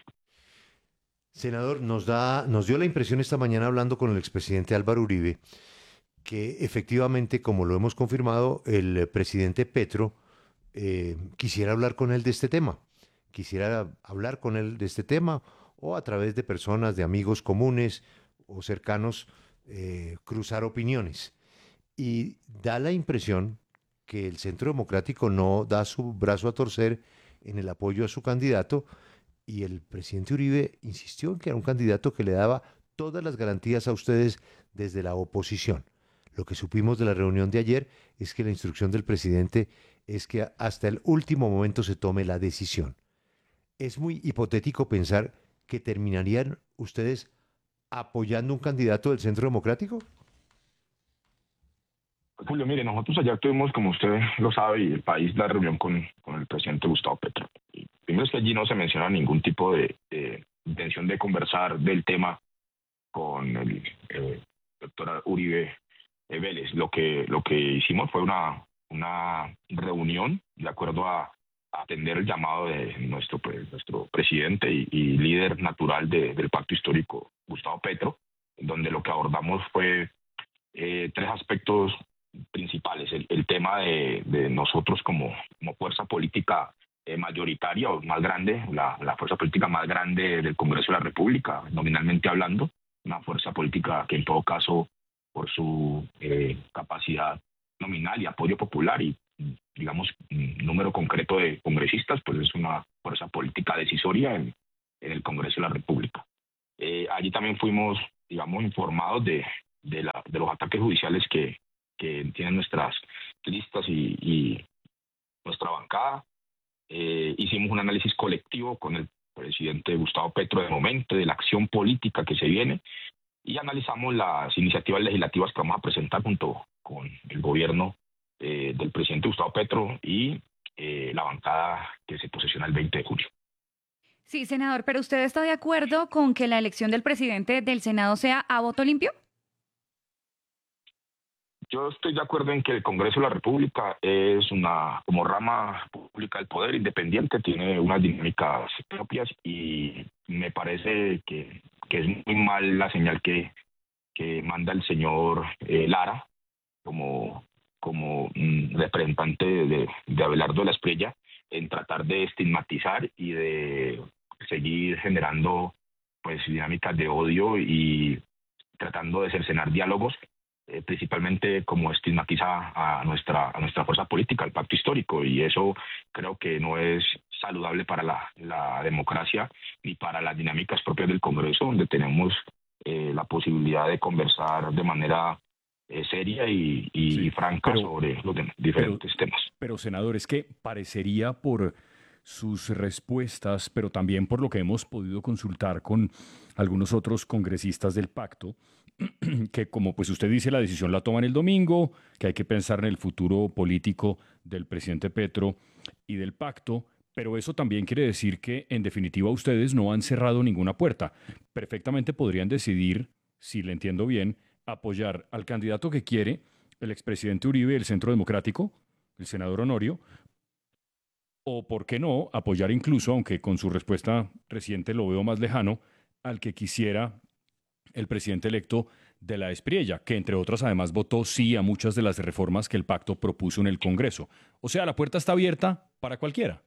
Senador, nos, da, nos dio la impresión esta mañana hablando con el expresidente Álvaro Uribe que efectivamente, como lo hemos confirmado, el presidente Petro eh, quisiera hablar con él de este tema, quisiera hablar con él de este tema o a través de personas, de amigos comunes o cercanos, eh, cruzar opiniones. Y da la impresión que el Centro Democrático no da su brazo a torcer en el apoyo a su candidato y el presidente Uribe insistió en que era un candidato que le daba todas las garantías a ustedes desde la oposición. Lo que supimos de la reunión de ayer es que la instrucción del presidente es que hasta el último momento se tome la decisión. ¿Es muy hipotético pensar que terminarían ustedes apoyando un candidato del Centro Democrático? Julio, mire, nosotros ayer tuvimos, como usted lo sabe, y el país, la reunión con, con el presidente Gustavo Petro. Y primero es que allí no se menciona ningún tipo de, de intención de conversar del tema con el eh, doctor Uribe Vélez. Lo que lo que hicimos fue una una reunión de acuerdo a, a atender el llamado de nuestro pues, nuestro presidente y, y líder natural de, del Pacto Histórico, Gustavo Petro, donde lo que abordamos fue eh, tres aspectos principales. El, el tema de, de nosotros como, como fuerza política eh, mayoritaria o más grande, la, la fuerza política más grande del Congreso de la República, nominalmente hablando, una fuerza política que en todo caso por su eh, capacidad nominal y apoyo popular y, digamos, número concreto de congresistas, pues es una fuerza política decisoria en, en el Congreso de la República. Eh, allí también fuimos, digamos, informados de, de, la, de los ataques judiciales que, que tienen nuestras listas y, y nuestra bancada. Eh, hicimos un análisis colectivo con el presidente Gustavo Petro de momento, de la acción política que se viene, y analizamos las iniciativas legislativas que vamos a presentar junto con el gobierno eh, del presidente Gustavo Petro y eh, la bancada que se posesiona el veinte de junio. Sí, senador, pero ¿usted está de acuerdo con que la elección del presidente del Senado sea a voto limpio? Yo estoy de acuerdo en que el Congreso de la República es una, como rama pública del poder independiente, tiene unas dinámicas propias y me parece que, que es muy mal la señal que, que manda el señor eh, Lara como, como mm, representante de, de Abelardo de la Espriella en tratar de estigmatizar y de seguir generando pues dinámicas de odio y tratando de cercenar diálogos, eh, principalmente como estigmatiza a nuestra a nuestra fuerza política, el pacto histórico, y eso creo que no es saludable para la, la democracia ni para las dinámicas propias del Congreso, donde tenemos eh, la posibilidad de conversar de manera eh, seria y, y sí, franca pero, sobre los diferentes pero, temas. Pero, senador, es que parecería por sus respuestas, pero también por lo que hemos podido consultar con algunos otros congresistas del pacto, que como pues usted dice, la decisión la toman el domingo, que hay que pensar en el futuro político del presidente Petro y del pacto, pero eso también quiere decir que en definitiva ustedes no han cerrado ninguna puerta. Perfectamente podrían decidir, si le entiendo bien, apoyar al candidato que quiere, el expresidente Uribe del Centro Democrático, el senador Honorio, o por qué no, apoyar incluso, aunque con su respuesta reciente lo veo más lejano, al que quisiera el presidente electo de la Espriella, que entre otras además votó sí a muchas de las reformas que el pacto propuso en el Congreso. O sea, la puerta está abierta para cualquiera.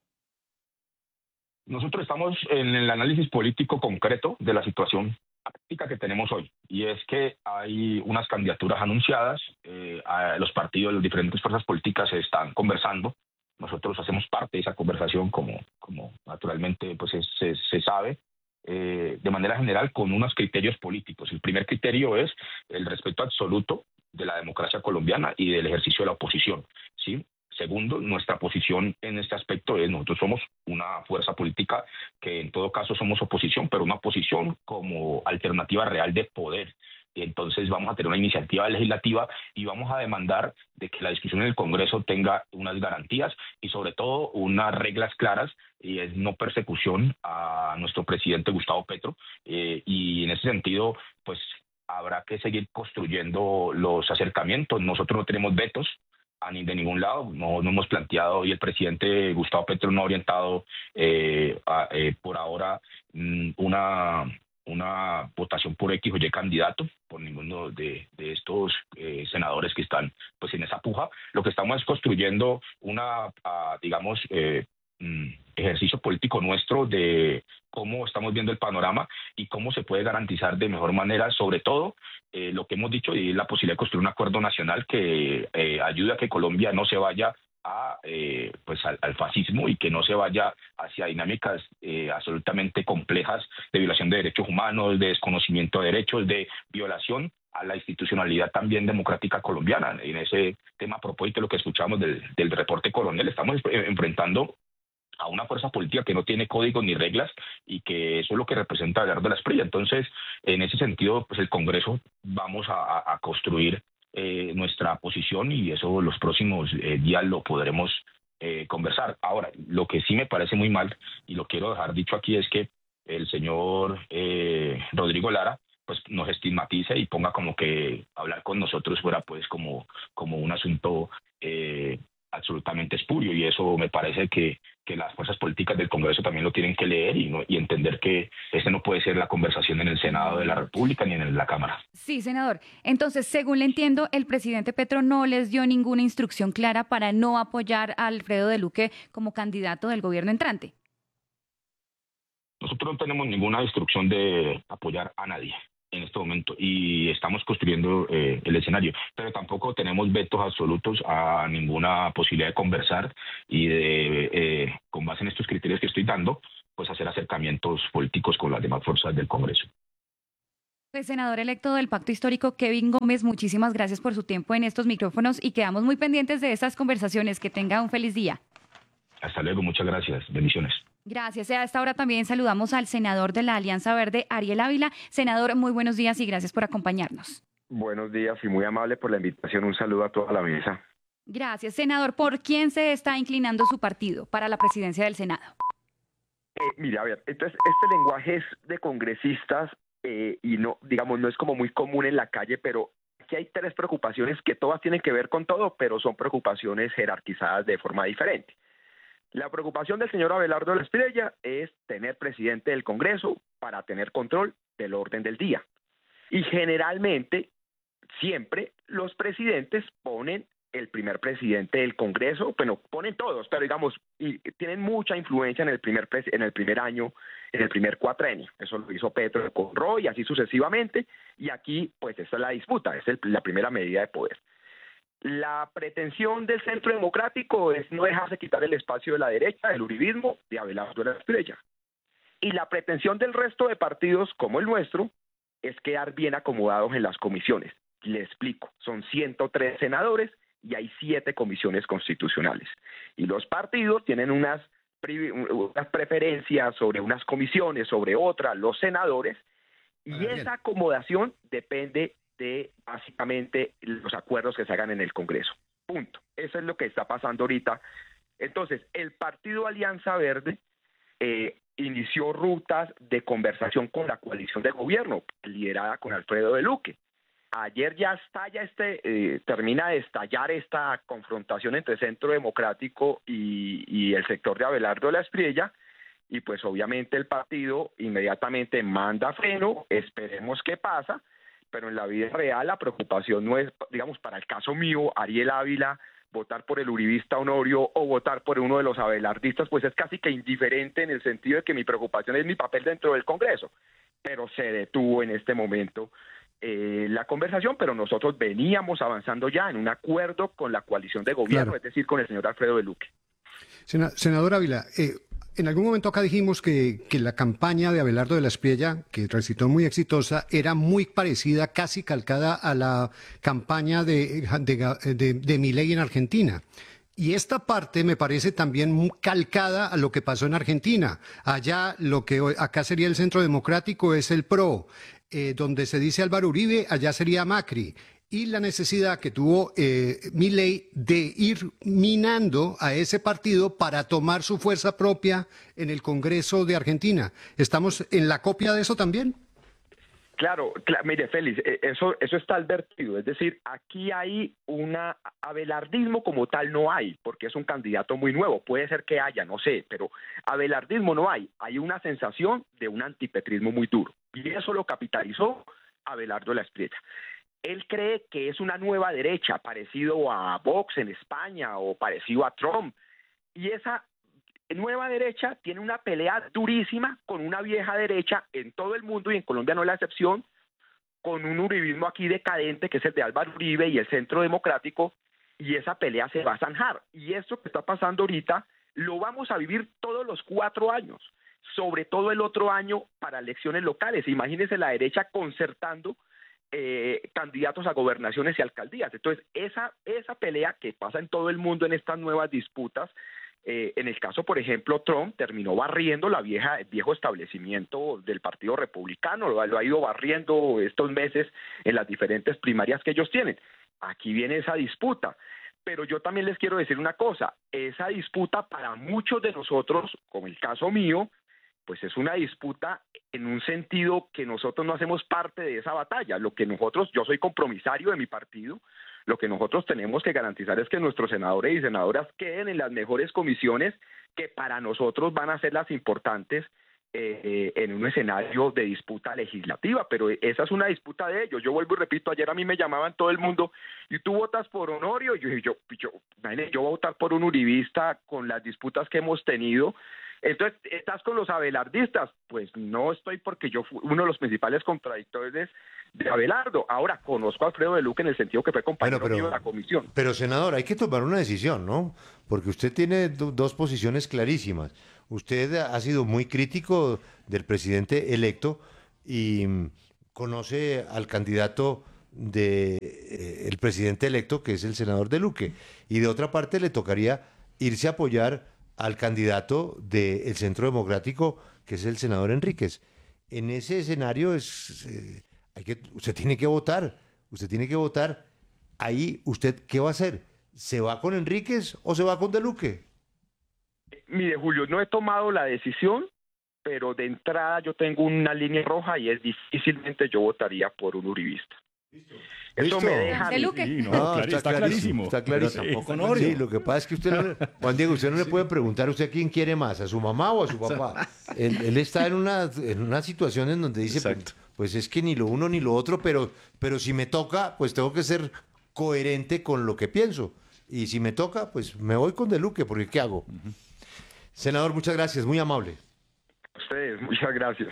Nosotros estamos en el análisis político concreto de la situación práctica que tenemos hoy, y es que hay unas candidaturas anunciadas, eh, a los partidos, las diferentes fuerzas políticas se están conversando. Nosotros hacemos parte de esa conversación, como, como naturalmente pues es, se, se sabe, eh, de manera general con unos criterios políticos. El primer criterio es el respeto absoluto de la democracia colombiana y del ejercicio de la oposición, ¿sí? Segundo, nuestra posición en este aspecto es, nosotros somos una fuerza política que en todo caso somos oposición, pero una oposición como alternativa real de poder. Entonces vamos a tener una iniciativa legislativa y vamos a demandar de que la discusión en el Congreso tenga unas garantías y sobre todo unas reglas claras, y es no persecución a nuestro presidente Gustavo Petro, eh, y en ese sentido pues habrá que seguir construyendo los acercamientos. Nosotros no tenemos vetos a ni de ningún lado, no, no hemos planteado, y el presidente Gustavo Petro no ha orientado eh, a, eh, por ahora mmm, una una votación por X o Y candidato, por ninguno de, de estos eh, senadores que están pues en esa puja. Lo que estamos es construyendo una, uh, digamos, eh, mm, ejercicio político nuestro de cómo estamos viendo el panorama y cómo se puede garantizar de mejor manera, sobre todo, eh, lo que hemos dicho, y la posibilidad de construir un acuerdo nacional que eh, ayude a que Colombia no se vaya a, eh, pues al, al fascismo y que no se vaya hacia dinámicas eh, absolutamente complejas de violación de derechos humanos, de desconocimiento de derechos, de violación a la institucionalidad también democrática colombiana. En ese tema, a propósito de lo que escuchamos del, del reporte coronel, estamos enfrentando a una fuerza política que no tiene códigos ni reglas y que eso es lo que representa Abelardo de la Espriella. Entonces, en ese sentido, pues el Congreso vamos a, a construir Eh, nuestra posición y eso los próximos eh, días lo podremos eh, conversar. Ahora, lo que sí me parece muy mal, y lo quiero dejar dicho aquí, es que el señor eh, Rodrigo Lara pues nos estigmatice y ponga como que hablar con nosotros fuera pues como, como un asunto eh, absolutamente espurio, y eso me parece que, que las fuerzas políticas del Congreso también lo tienen que leer y, no, y entender que este no puede ser la conversación en el Senado de la República ni en la Cámara. Sí, senador. Entonces, según le entiendo, el presidente Petro no les dio ninguna instrucción clara para no apoyar a Alfredo de Luque como candidato del gobierno entrante. Nosotros no tenemos ninguna instrucción de apoyar a nadie. en este momento y estamos construyendo eh, el escenario, pero tampoco tenemos vetos absolutos a ninguna posibilidad de conversar y de, eh, con base en estos criterios que estoy dando, pues hacer acercamientos políticos con las demás fuerzas del Congreso. Pues, senador electo del Pacto Histórico, Kevin Gómez, muchísimas gracias por su tiempo en estos micrófonos y quedamos muy pendientes de estas conversaciones. Que tenga un feliz día. Hasta luego, muchas gracias. Bendiciones. Gracias. A esta hora también saludamos al senador de la Alianza Verde, Ariel Ávila. Senador, muy buenos días y gracias por acompañarnos. Buenos días y muy amable por la invitación. Un saludo a toda la mesa. Gracias. Senador, ¿por quién se está inclinando su partido para la presidencia del Senado? Eh, mire, a ver, entonces este lenguaje es de congresistas eh, y no, digamos, no es como muy común en la calle, pero aquí hay tres preocupaciones que todas tienen que ver con todo, pero son preocupaciones jerarquizadas de forma diferente. La preocupación del señor Abelardo de la Espriella es tener presidente del Congreso para tener control del orden del día. Y generalmente, siempre, los presidentes ponen el primer presidente del Congreso, bueno, ponen todos, pero digamos, y tienen mucha influencia en el primer en el primer año, en el primer cuatrenio. Eso lo hizo Petro con Roy, y así sucesivamente, y aquí, pues, esta es la disputa, es el, la primera medida de poder. La pretensión del Centro Democrático es no dejarse quitar el espacio de la derecha, del uribismo, de Abelardo de la Espriella. Y la pretensión del resto de partidos, como el nuestro, es quedar bien acomodados en las comisiones. Le explico, son ciento tres senadores y hay siete comisiones constitucionales. Y los partidos tienen unas, unas preferencias sobre unas comisiones, sobre otras, los senadores, y ah, esa acomodación depende de básicamente los acuerdos que se hagan en el Congreso. Punto. Eso es lo que está pasando ahorita. Entonces, el Partido Alianza Verde eh, inició rutas de conversación con la coalición de gobierno, liderada con Alfredo de Luque. Ayer ya estalla este, eh, termina de estallar esta confrontación entre Centro Democrático y, y el sector de Abelardo de la Espriella, y pues obviamente el partido inmediatamente manda freno, esperemos qué pasa, pero en la vida real la preocupación no es, digamos, para el caso mío, Ariel Ávila, votar por el uribista Honorio o votar por uno de los abelardistas, pues es casi que indiferente en el sentido de que mi preocupación es mi papel dentro del Congreso, pero se detuvo en este momento eh, la conversación, pero nosotros veníamos avanzando ya en un acuerdo con la coalición de gobierno, claro, es decir, con el señor Alfredo de Luque. Senador Ávila, eh, en algún momento acá dijimos que, que la campaña de Abelardo de la Espriella, que resultó muy exitosa, era muy parecida, casi calcada a la campaña de, de, de, de Milei en Argentina. Y esta parte me parece también muy calcada a lo que pasó en Argentina. Allá, lo que acá sería el Centro Democrático es el P R O, eh, donde se dice Álvaro Uribe, allá sería Macri. Y la necesidad que tuvo eh, Milei de ir minando a ese partido para tomar su fuerza propia en el Congreso de Argentina. ¿Estamos en la copia de eso también? Claro, claro, mire, Félix, eso, eso está advertido. Es decir, aquí hay una abelardismo como tal no hay, porque es un candidato muy nuevo. Puede ser que haya, no sé, pero abelardismo no hay. Hay una sensación de un antipetrismo muy duro. Y eso lo capitalizó Abelardo de la Espriella. Él cree que es una nueva derecha, parecido a Vox en España o parecido a Trump. Y esa nueva derecha tiene una pelea durísima con una vieja derecha en todo el mundo, y en Colombia no es la excepción, con un uribismo aquí decadente, que es el de Álvaro Uribe y el Centro Democrático, y esa pelea se va a zanjar. Y esto que está pasando ahorita lo vamos a vivir todos los cuatro años, sobre todo el otro año para elecciones locales. Imagínense la derecha concertando Eh, candidatos a gobernaciones y alcaldías. Entonces, esa, esa pelea que pasa en todo el mundo en estas nuevas disputas, eh, en el caso, por ejemplo, Trump terminó barriendo la vieja, el viejo establecimiento del Partido Republicano, lo, lo ha ido barriendo estos meses en las diferentes primarias que ellos tienen. Aquí viene esa disputa. Pero yo también les quiero decir una cosa, esa disputa para muchos de nosotros, como el caso mío, pues es una disputa en un sentido que nosotros no hacemos parte de esa batalla. Lo que nosotros, yo soy compromisario de mi partido, lo que nosotros tenemos que garantizar es que nuestros senadores y senadoras queden en las mejores comisiones que para nosotros van a ser las importantes eh, en un escenario de disputa legislativa, pero esa es una disputa de ellos. Yo vuelvo y repito, ayer a mí me llamaban todo el mundo, ¿y tú votas por Honorio? Y yo, yo, yo, yo, yo voy a votar por un uribista con las disputas que hemos tenido. Entonces, ¿estás con los abelardistas? Pues no estoy, porque yo fui uno de los principales contradictores de Abelardo. Ahora, conozco a Alfredo de Luque en el sentido que fue compañero Bueno, pero- mío de la comisión. Pero, senador, hay que tomar una decisión, ¿no? Porque usted tiene do- dos posiciones clarísimas. Usted ha sido muy crítico del presidente electo y mm, conoce al candidato del presidente electo, que es el senador de Luque. Y de otra parte le tocaría irse a apoyar al candidato del Centro Democrático, que es el senador Enríquez. En ese escenario es, eh, hay que, usted tiene que votar, usted tiene que votar. Ahí, ¿usted qué va a hacer? ¿Se va con Enríquez o se va con De Luque? Mire, Julio, no he tomado la decisión, pero de entrada yo tengo una línea roja y es difícilmente yo votaría por un uribista. Eso ¿Listo? me deja... De Luque. Sí, no, No, clari- está clarísimo. Está clarísimo. Pero tampoco Sí, Norio. lo que pasa es que usted, no le- Juan Diego, usted no le puede preguntar a usted a quién quiere más, a su mamá o a su papá. Él, él está en una, en una situación en donde dice, pues, pues es que ni lo uno ni lo otro, pero, pero si me toca, pues tengo que ser coherente con lo que pienso. Y si me toca, pues me voy con De Luque, porque ¿qué hago? Senador, muchas gracias, muy amable. A ustedes, muchas gracias.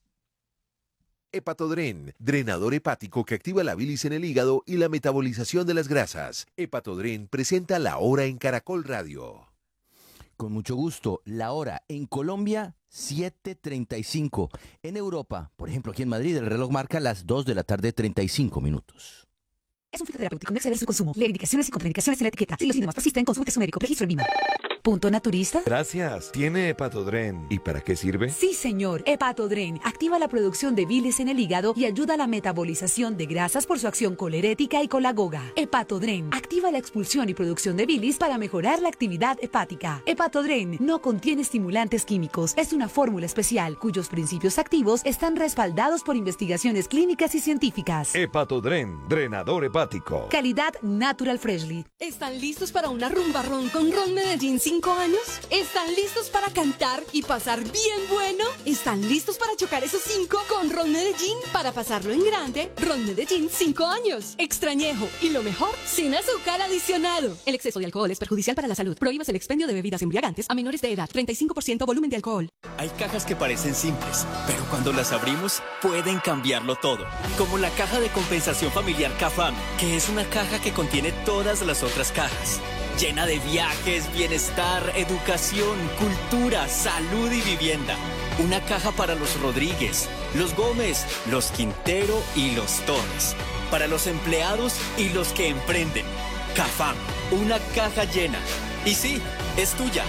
Hepatodren, drenador hepático que activa la bilis en el hígado y la metabolización de las grasas. Hepatodren presenta La Hora en Caracol Radio. Con mucho gusto, la hora en Colombia, siete treinta y cinco. En Europa, por ejemplo, aquí en Madrid, el reloj marca las dos de la tarde, treinta y cinco minutos. Es un fitoterapéutico, no exceder su consumo. Leer indicaciones y contraindicaciones en la etiqueta. Si los síntomas persisten, consulte a su médico. Registro en Lima. ¿Punto naturista? Gracias. ¿Tiene Hepatodren? ¿Y para qué sirve? Sí, señor. Hepatodren activa la producción de bilis en el hígado y ayuda a la metabolización de grasas por su acción colerética y colagoga. Hepatodren activa la expulsión y producción de bilis para mejorar la actividad hepática. Hepatodren no contiene estimulantes químicos. Es una fórmula especial cuyos principios activos están respaldados por investigaciones clínicas y científicas. Hepatodren, drenador hepático. Calidad Natural Freshly. ¿Están listos para una rumba ron con Ron Medellín cinco años? ¿Están listos para cantar y pasar bien bueno? ¿Están listos para chocar esos cinco con Ron Medellín? Para pasarlo en grande, Ron Medellín cinco años. Extrañejo y lo mejor, sin azúcar adicionado. El exceso de alcohol es perjudicial para la salud. Prohíbas el expendio de bebidas embriagantes a menores de edad. treinta y cinco por ciento volumen de alcohol. Hay cajas que parecen simples, pero cuando las abrimos pueden cambiarlo todo. Como la caja de compensación familiar CAFAM, que es una caja que contiene todas las otras cajas. Llena de viajes, bienestar, educación, cultura, salud y vivienda. Una caja para los Rodríguez, los Gómez, los Quintero y los Torres. Para los empleados y los que emprenden. CAFAM, una caja llena. Y sí, es tuya.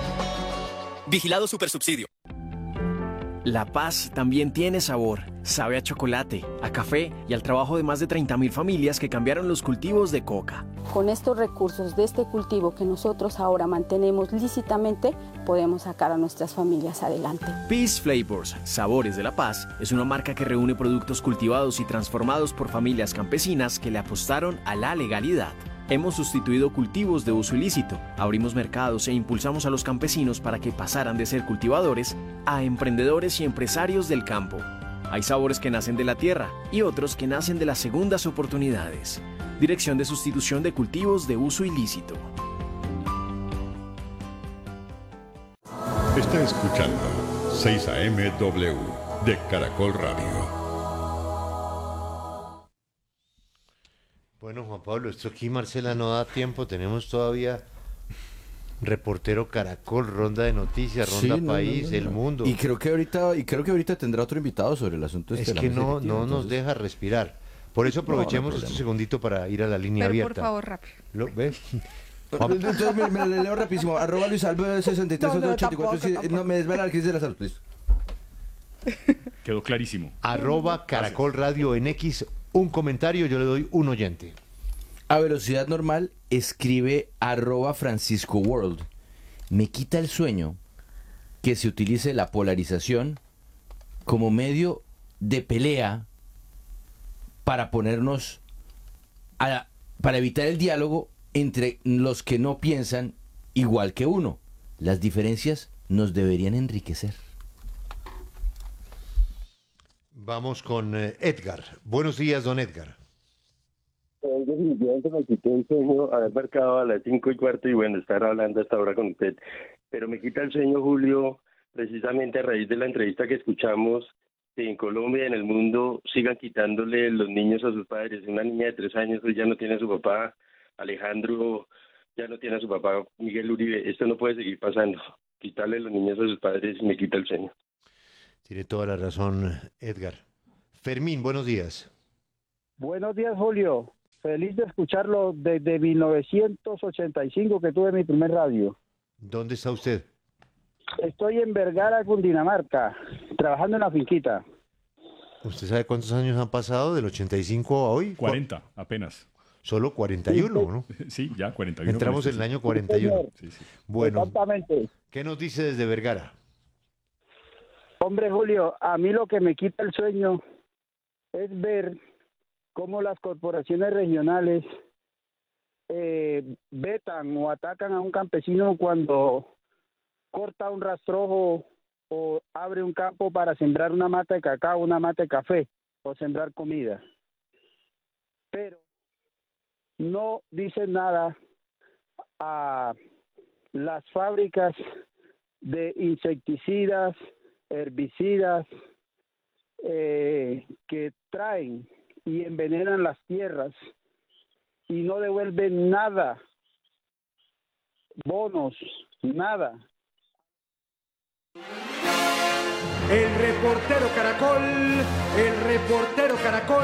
Vigilado Supersubsidio. La paz también tiene sabor. Sabe a chocolate, a café y al trabajo de más de treinta mil familias que cambiaron los cultivos de coca. Con estos recursos de este cultivo que nosotros ahora mantenemos lícitamente, podemos sacar a nuestras familias adelante. Peace Flavors, Sabores de la Paz, es una marca que reúne productos cultivados y transformados por familias campesinas que le apostaron a la legalidad. Hemos sustituido cultivos de uso ilícito, abrimos mercados e impulsamos a los campesinos para que pasaran de ser cultivadores a emprendedores y empresarios del campo. Hay sabores que nacen de la tierra y otros que nacen de las segundas oportunidades. Dirección de Sustitución de Cultivos de Uso Ilícito. Está escuchando seis A M W de Caracol Radio. Bueno, Juan Pablo, esto aquí, Marcela, no da tiempo. Tenemos todavía reportero Caracol, ronda de noticias, ronda Sí, no, país, no, no, el no. mundo. Y creo que ahorita y creo que ahorita tendrá otro invitado sobre el asunto este Es de la que mesa no, directiva, no nos entonces- deja respirar. Por eso No, no hay aprovechemos este problema. segundito para ir a la línea Pero abierta. por favor, rápido. ¿Lo ves? Entonces me, me le leo rapidísimo. Arroba Luis Alves sesenta y tres No, no, ochenta y cuatro. tampoco, Sí, no, me desvela la crisis de la salud, please. Quedó clarísimo. Arroba Caracol Radio en X, un comentario, yo le doy un oyente. A velocidad normal, escribe arroba Francisco World. Me quita el sueño que se utilice la polarización como medio de pelea para ponernos a, para evitar el diálogo entre los que no piensan igual que uno. Las diferencias nos deberían enriquecer. Vamos con eh, Edgar. Buenos días, don Edgar. Eh, definitivamente me quité el sueño haber marcado a las cinco y cuarto y bueno, estar hablando hasta ahora con usted. pero me quita el sueño, Julio, precisamente a raíz de la entrevista que escuchamos, que en Colombia y en el mundo sigan quitándole los niños a sus padres. Una niña de tres años hoy ya no tiene a su papá, Alejandro ya no tiene a su papá, Miguel Uribe. Esto no puede seguir pasando. Quitarle los niños a sus padres me quita el sueño. Tiene toda la razón, Edgar. Fermín, buenos días. Buenos días, Julio. Feliz de escucharlo desde mil novecientos ochenta y cinco que tuve mi primer radio. ¿Dónde está usted? Estoy en Vergara, Cundinamarca, trabajando en la finquita. ¿Usted sabe cuántos años han pasado del ochenta y cinco a hoy? cuarenta, apenas. Solo cuarenta y uno, ¿no? Sí, ya cuarenta y uno. Entramos en el año cuarenta y uno. Sí, sí. Bueno, exactamente. ¿Qué nos dice desde Vergara? Hombre, Julio, a mí lo que me quita el sueño es ver cómo las corporaciones regionales eh, vetan o atacan a un campesino cuando corta un rastrojo o abre un campo para sembrar una mata de cacao, una mata de café o sembrar comida. Pero no dicen nada a las fábricas de insecticidas, herbicidas eh, que traen y envenenan las tierras y no devuelven nada, bonos, nada. El reportero Caracol, el reportero Caracol.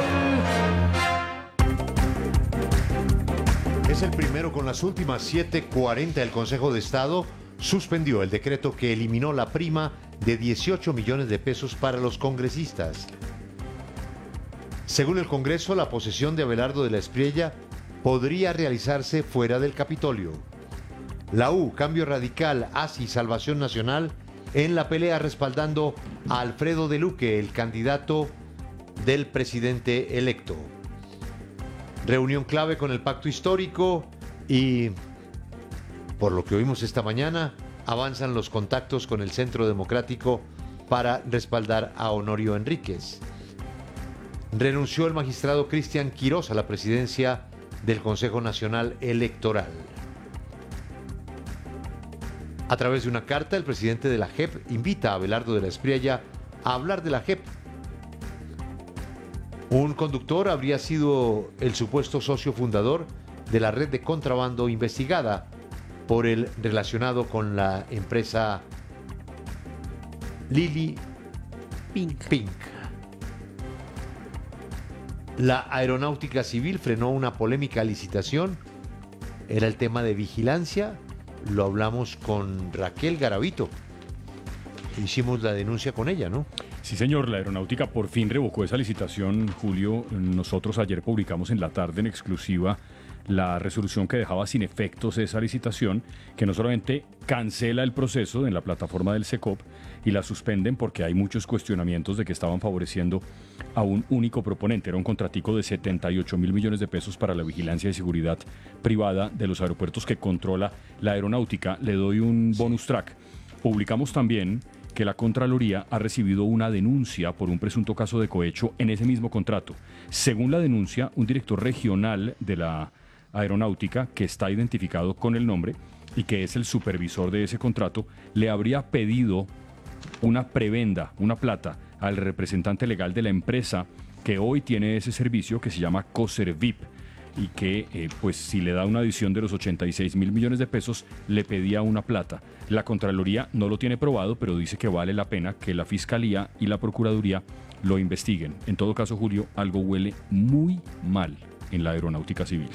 Es el primero con las últimas siete cuarenta. El Consejo de Estado suspendió el decreto que eliminó la prima de dieciocho millones de pesos para los congresistas. Según el Congreso, la posesión de Abelardo de la Espriella podría realizarse fuera del Capitolio. La U, Cambio Radical, A S I, Salvación Nacional, en la pelea respaldando a Alfredo de Luque, el candidato del presidente electo. Reunión clave con el Pacto Histórico y, por lo que oímos esta mañana, avanzan los contactos con el Centro Democrático para respaldar a Honorio Enríquez. Renunció el magistrado Cristian Quirós a la presidencia del Consejo Nacional Electoral. A través de una carta, el presidente de la J E P invita a Abelardo de la Espriella a hablar de la J E P. Un conductor habría sido el supuesto socio fundador de la red de contrabando investigada por el relacionado con la empresa Lili Pink. Pink. La Aeronáutica Civil frenó una polémica licitación. Era el tema de vigilancia. Lo hablamos con Raquel Garavito. Hicimos la denuncia con ella, ¿no? Sí, señor. La Aeronáutica por fin revocó esa licitación, Julio. Nosotros ayer publicamos en la tarde en exclusiva la resolución que dejaba sin efectos esa licitación, que no solamente cancela el proceso en la plataforma del SECOP y la suspenden porque hay muchos cuestionamientos de que estaban favoreciendo a un único proponente. Era un contratico de setenta y ocho mil millones de pesos para la vigilancia y seguridad privada de los aeropuertos que controla la Aeronáutica. Le doy un bonus track. Publicamos también que la Contraloría ha recibido una denuncia por un presunto caso de cohecho en ese mismo contrato. Según la denuncia, un director regional de la Aeronáutica, que está identificado con el nombre y que es el supervisor de ese contrato, le habría pedido una prebenda, una plata, al representante legal de la empresa que hoy tiene ese servicio, que se llama Coservip, y que eh, pues si le da una adición de los ochenta y seis mil millones de pesos, le pedía una plata. La Contraloría no lo tiene probado, pero dice que vale la pena que la Fiscalía y la Procuraduría lo investiguen. En todo caso, Julio, algo huele muy mal en la Aeronáutica Civil.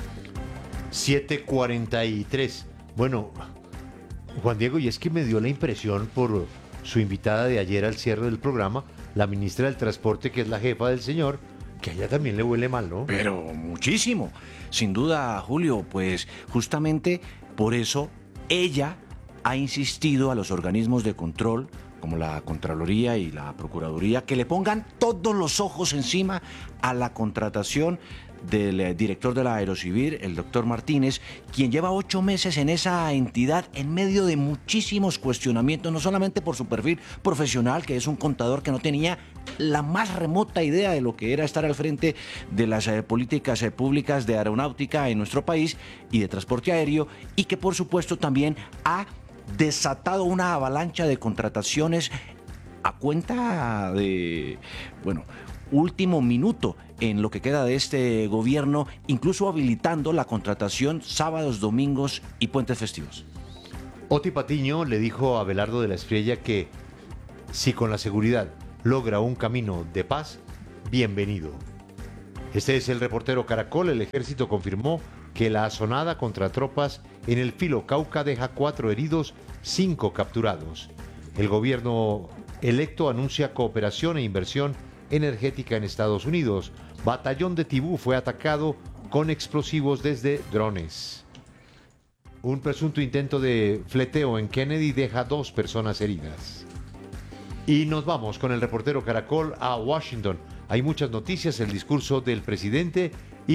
siete cuarenta y tres. Bueno, Juan Diego, y es que me dio la impresión por su invitada de ayer al cierre del programa, la ministra del Transporte, que es la jefa del señor, que a ella también le huele mal, ¿no? Pero muchísimo. Sin duda, Julio, pues justamente por eso ella ha insistido a los organismos de control, como la Contraloría y la Procuraduría, que le pongan todos los ojos encima a la contratación del director de la Aerocivil, el doctor Martínez, quien lleva ocho meses en esa entidad en medio de muchísimos cuestionamientos, no solamente por su perfil profesional, que es un contador que no tenía la más remota idea de lo que era estar al frente de las eh, políticas eh, públicas de aeronáutica en nuestro país y de transporte aéreo, y que por supuesto también ha desatado una avalancha de contrataciones a cuenta de, bueno, último minuto en lo que queda de este gobierno, incluso habilitando la contratación sábados, domingos y puentes festivos. Oti Patiño le dijo a Abelardo de la Espriella que si con la seguridad logra un camino de paz, bienvenido. Este es el reportero Caracol. El ejército confirmó que la asonada contra tropas en el filo Cauca deja cuatro heridos, cinco capturados. El gobierno electo anuncia cooperación e inversión energética en Estados Unidos. Batallón de Tibú fue atacado con explosivos desde drones. Un presunto intento de fleteo en Kennedy deja dos personas heridas. Y nos vamos con el reportero Caracol a Washington. Hay muchas noticias, el discurso del presidente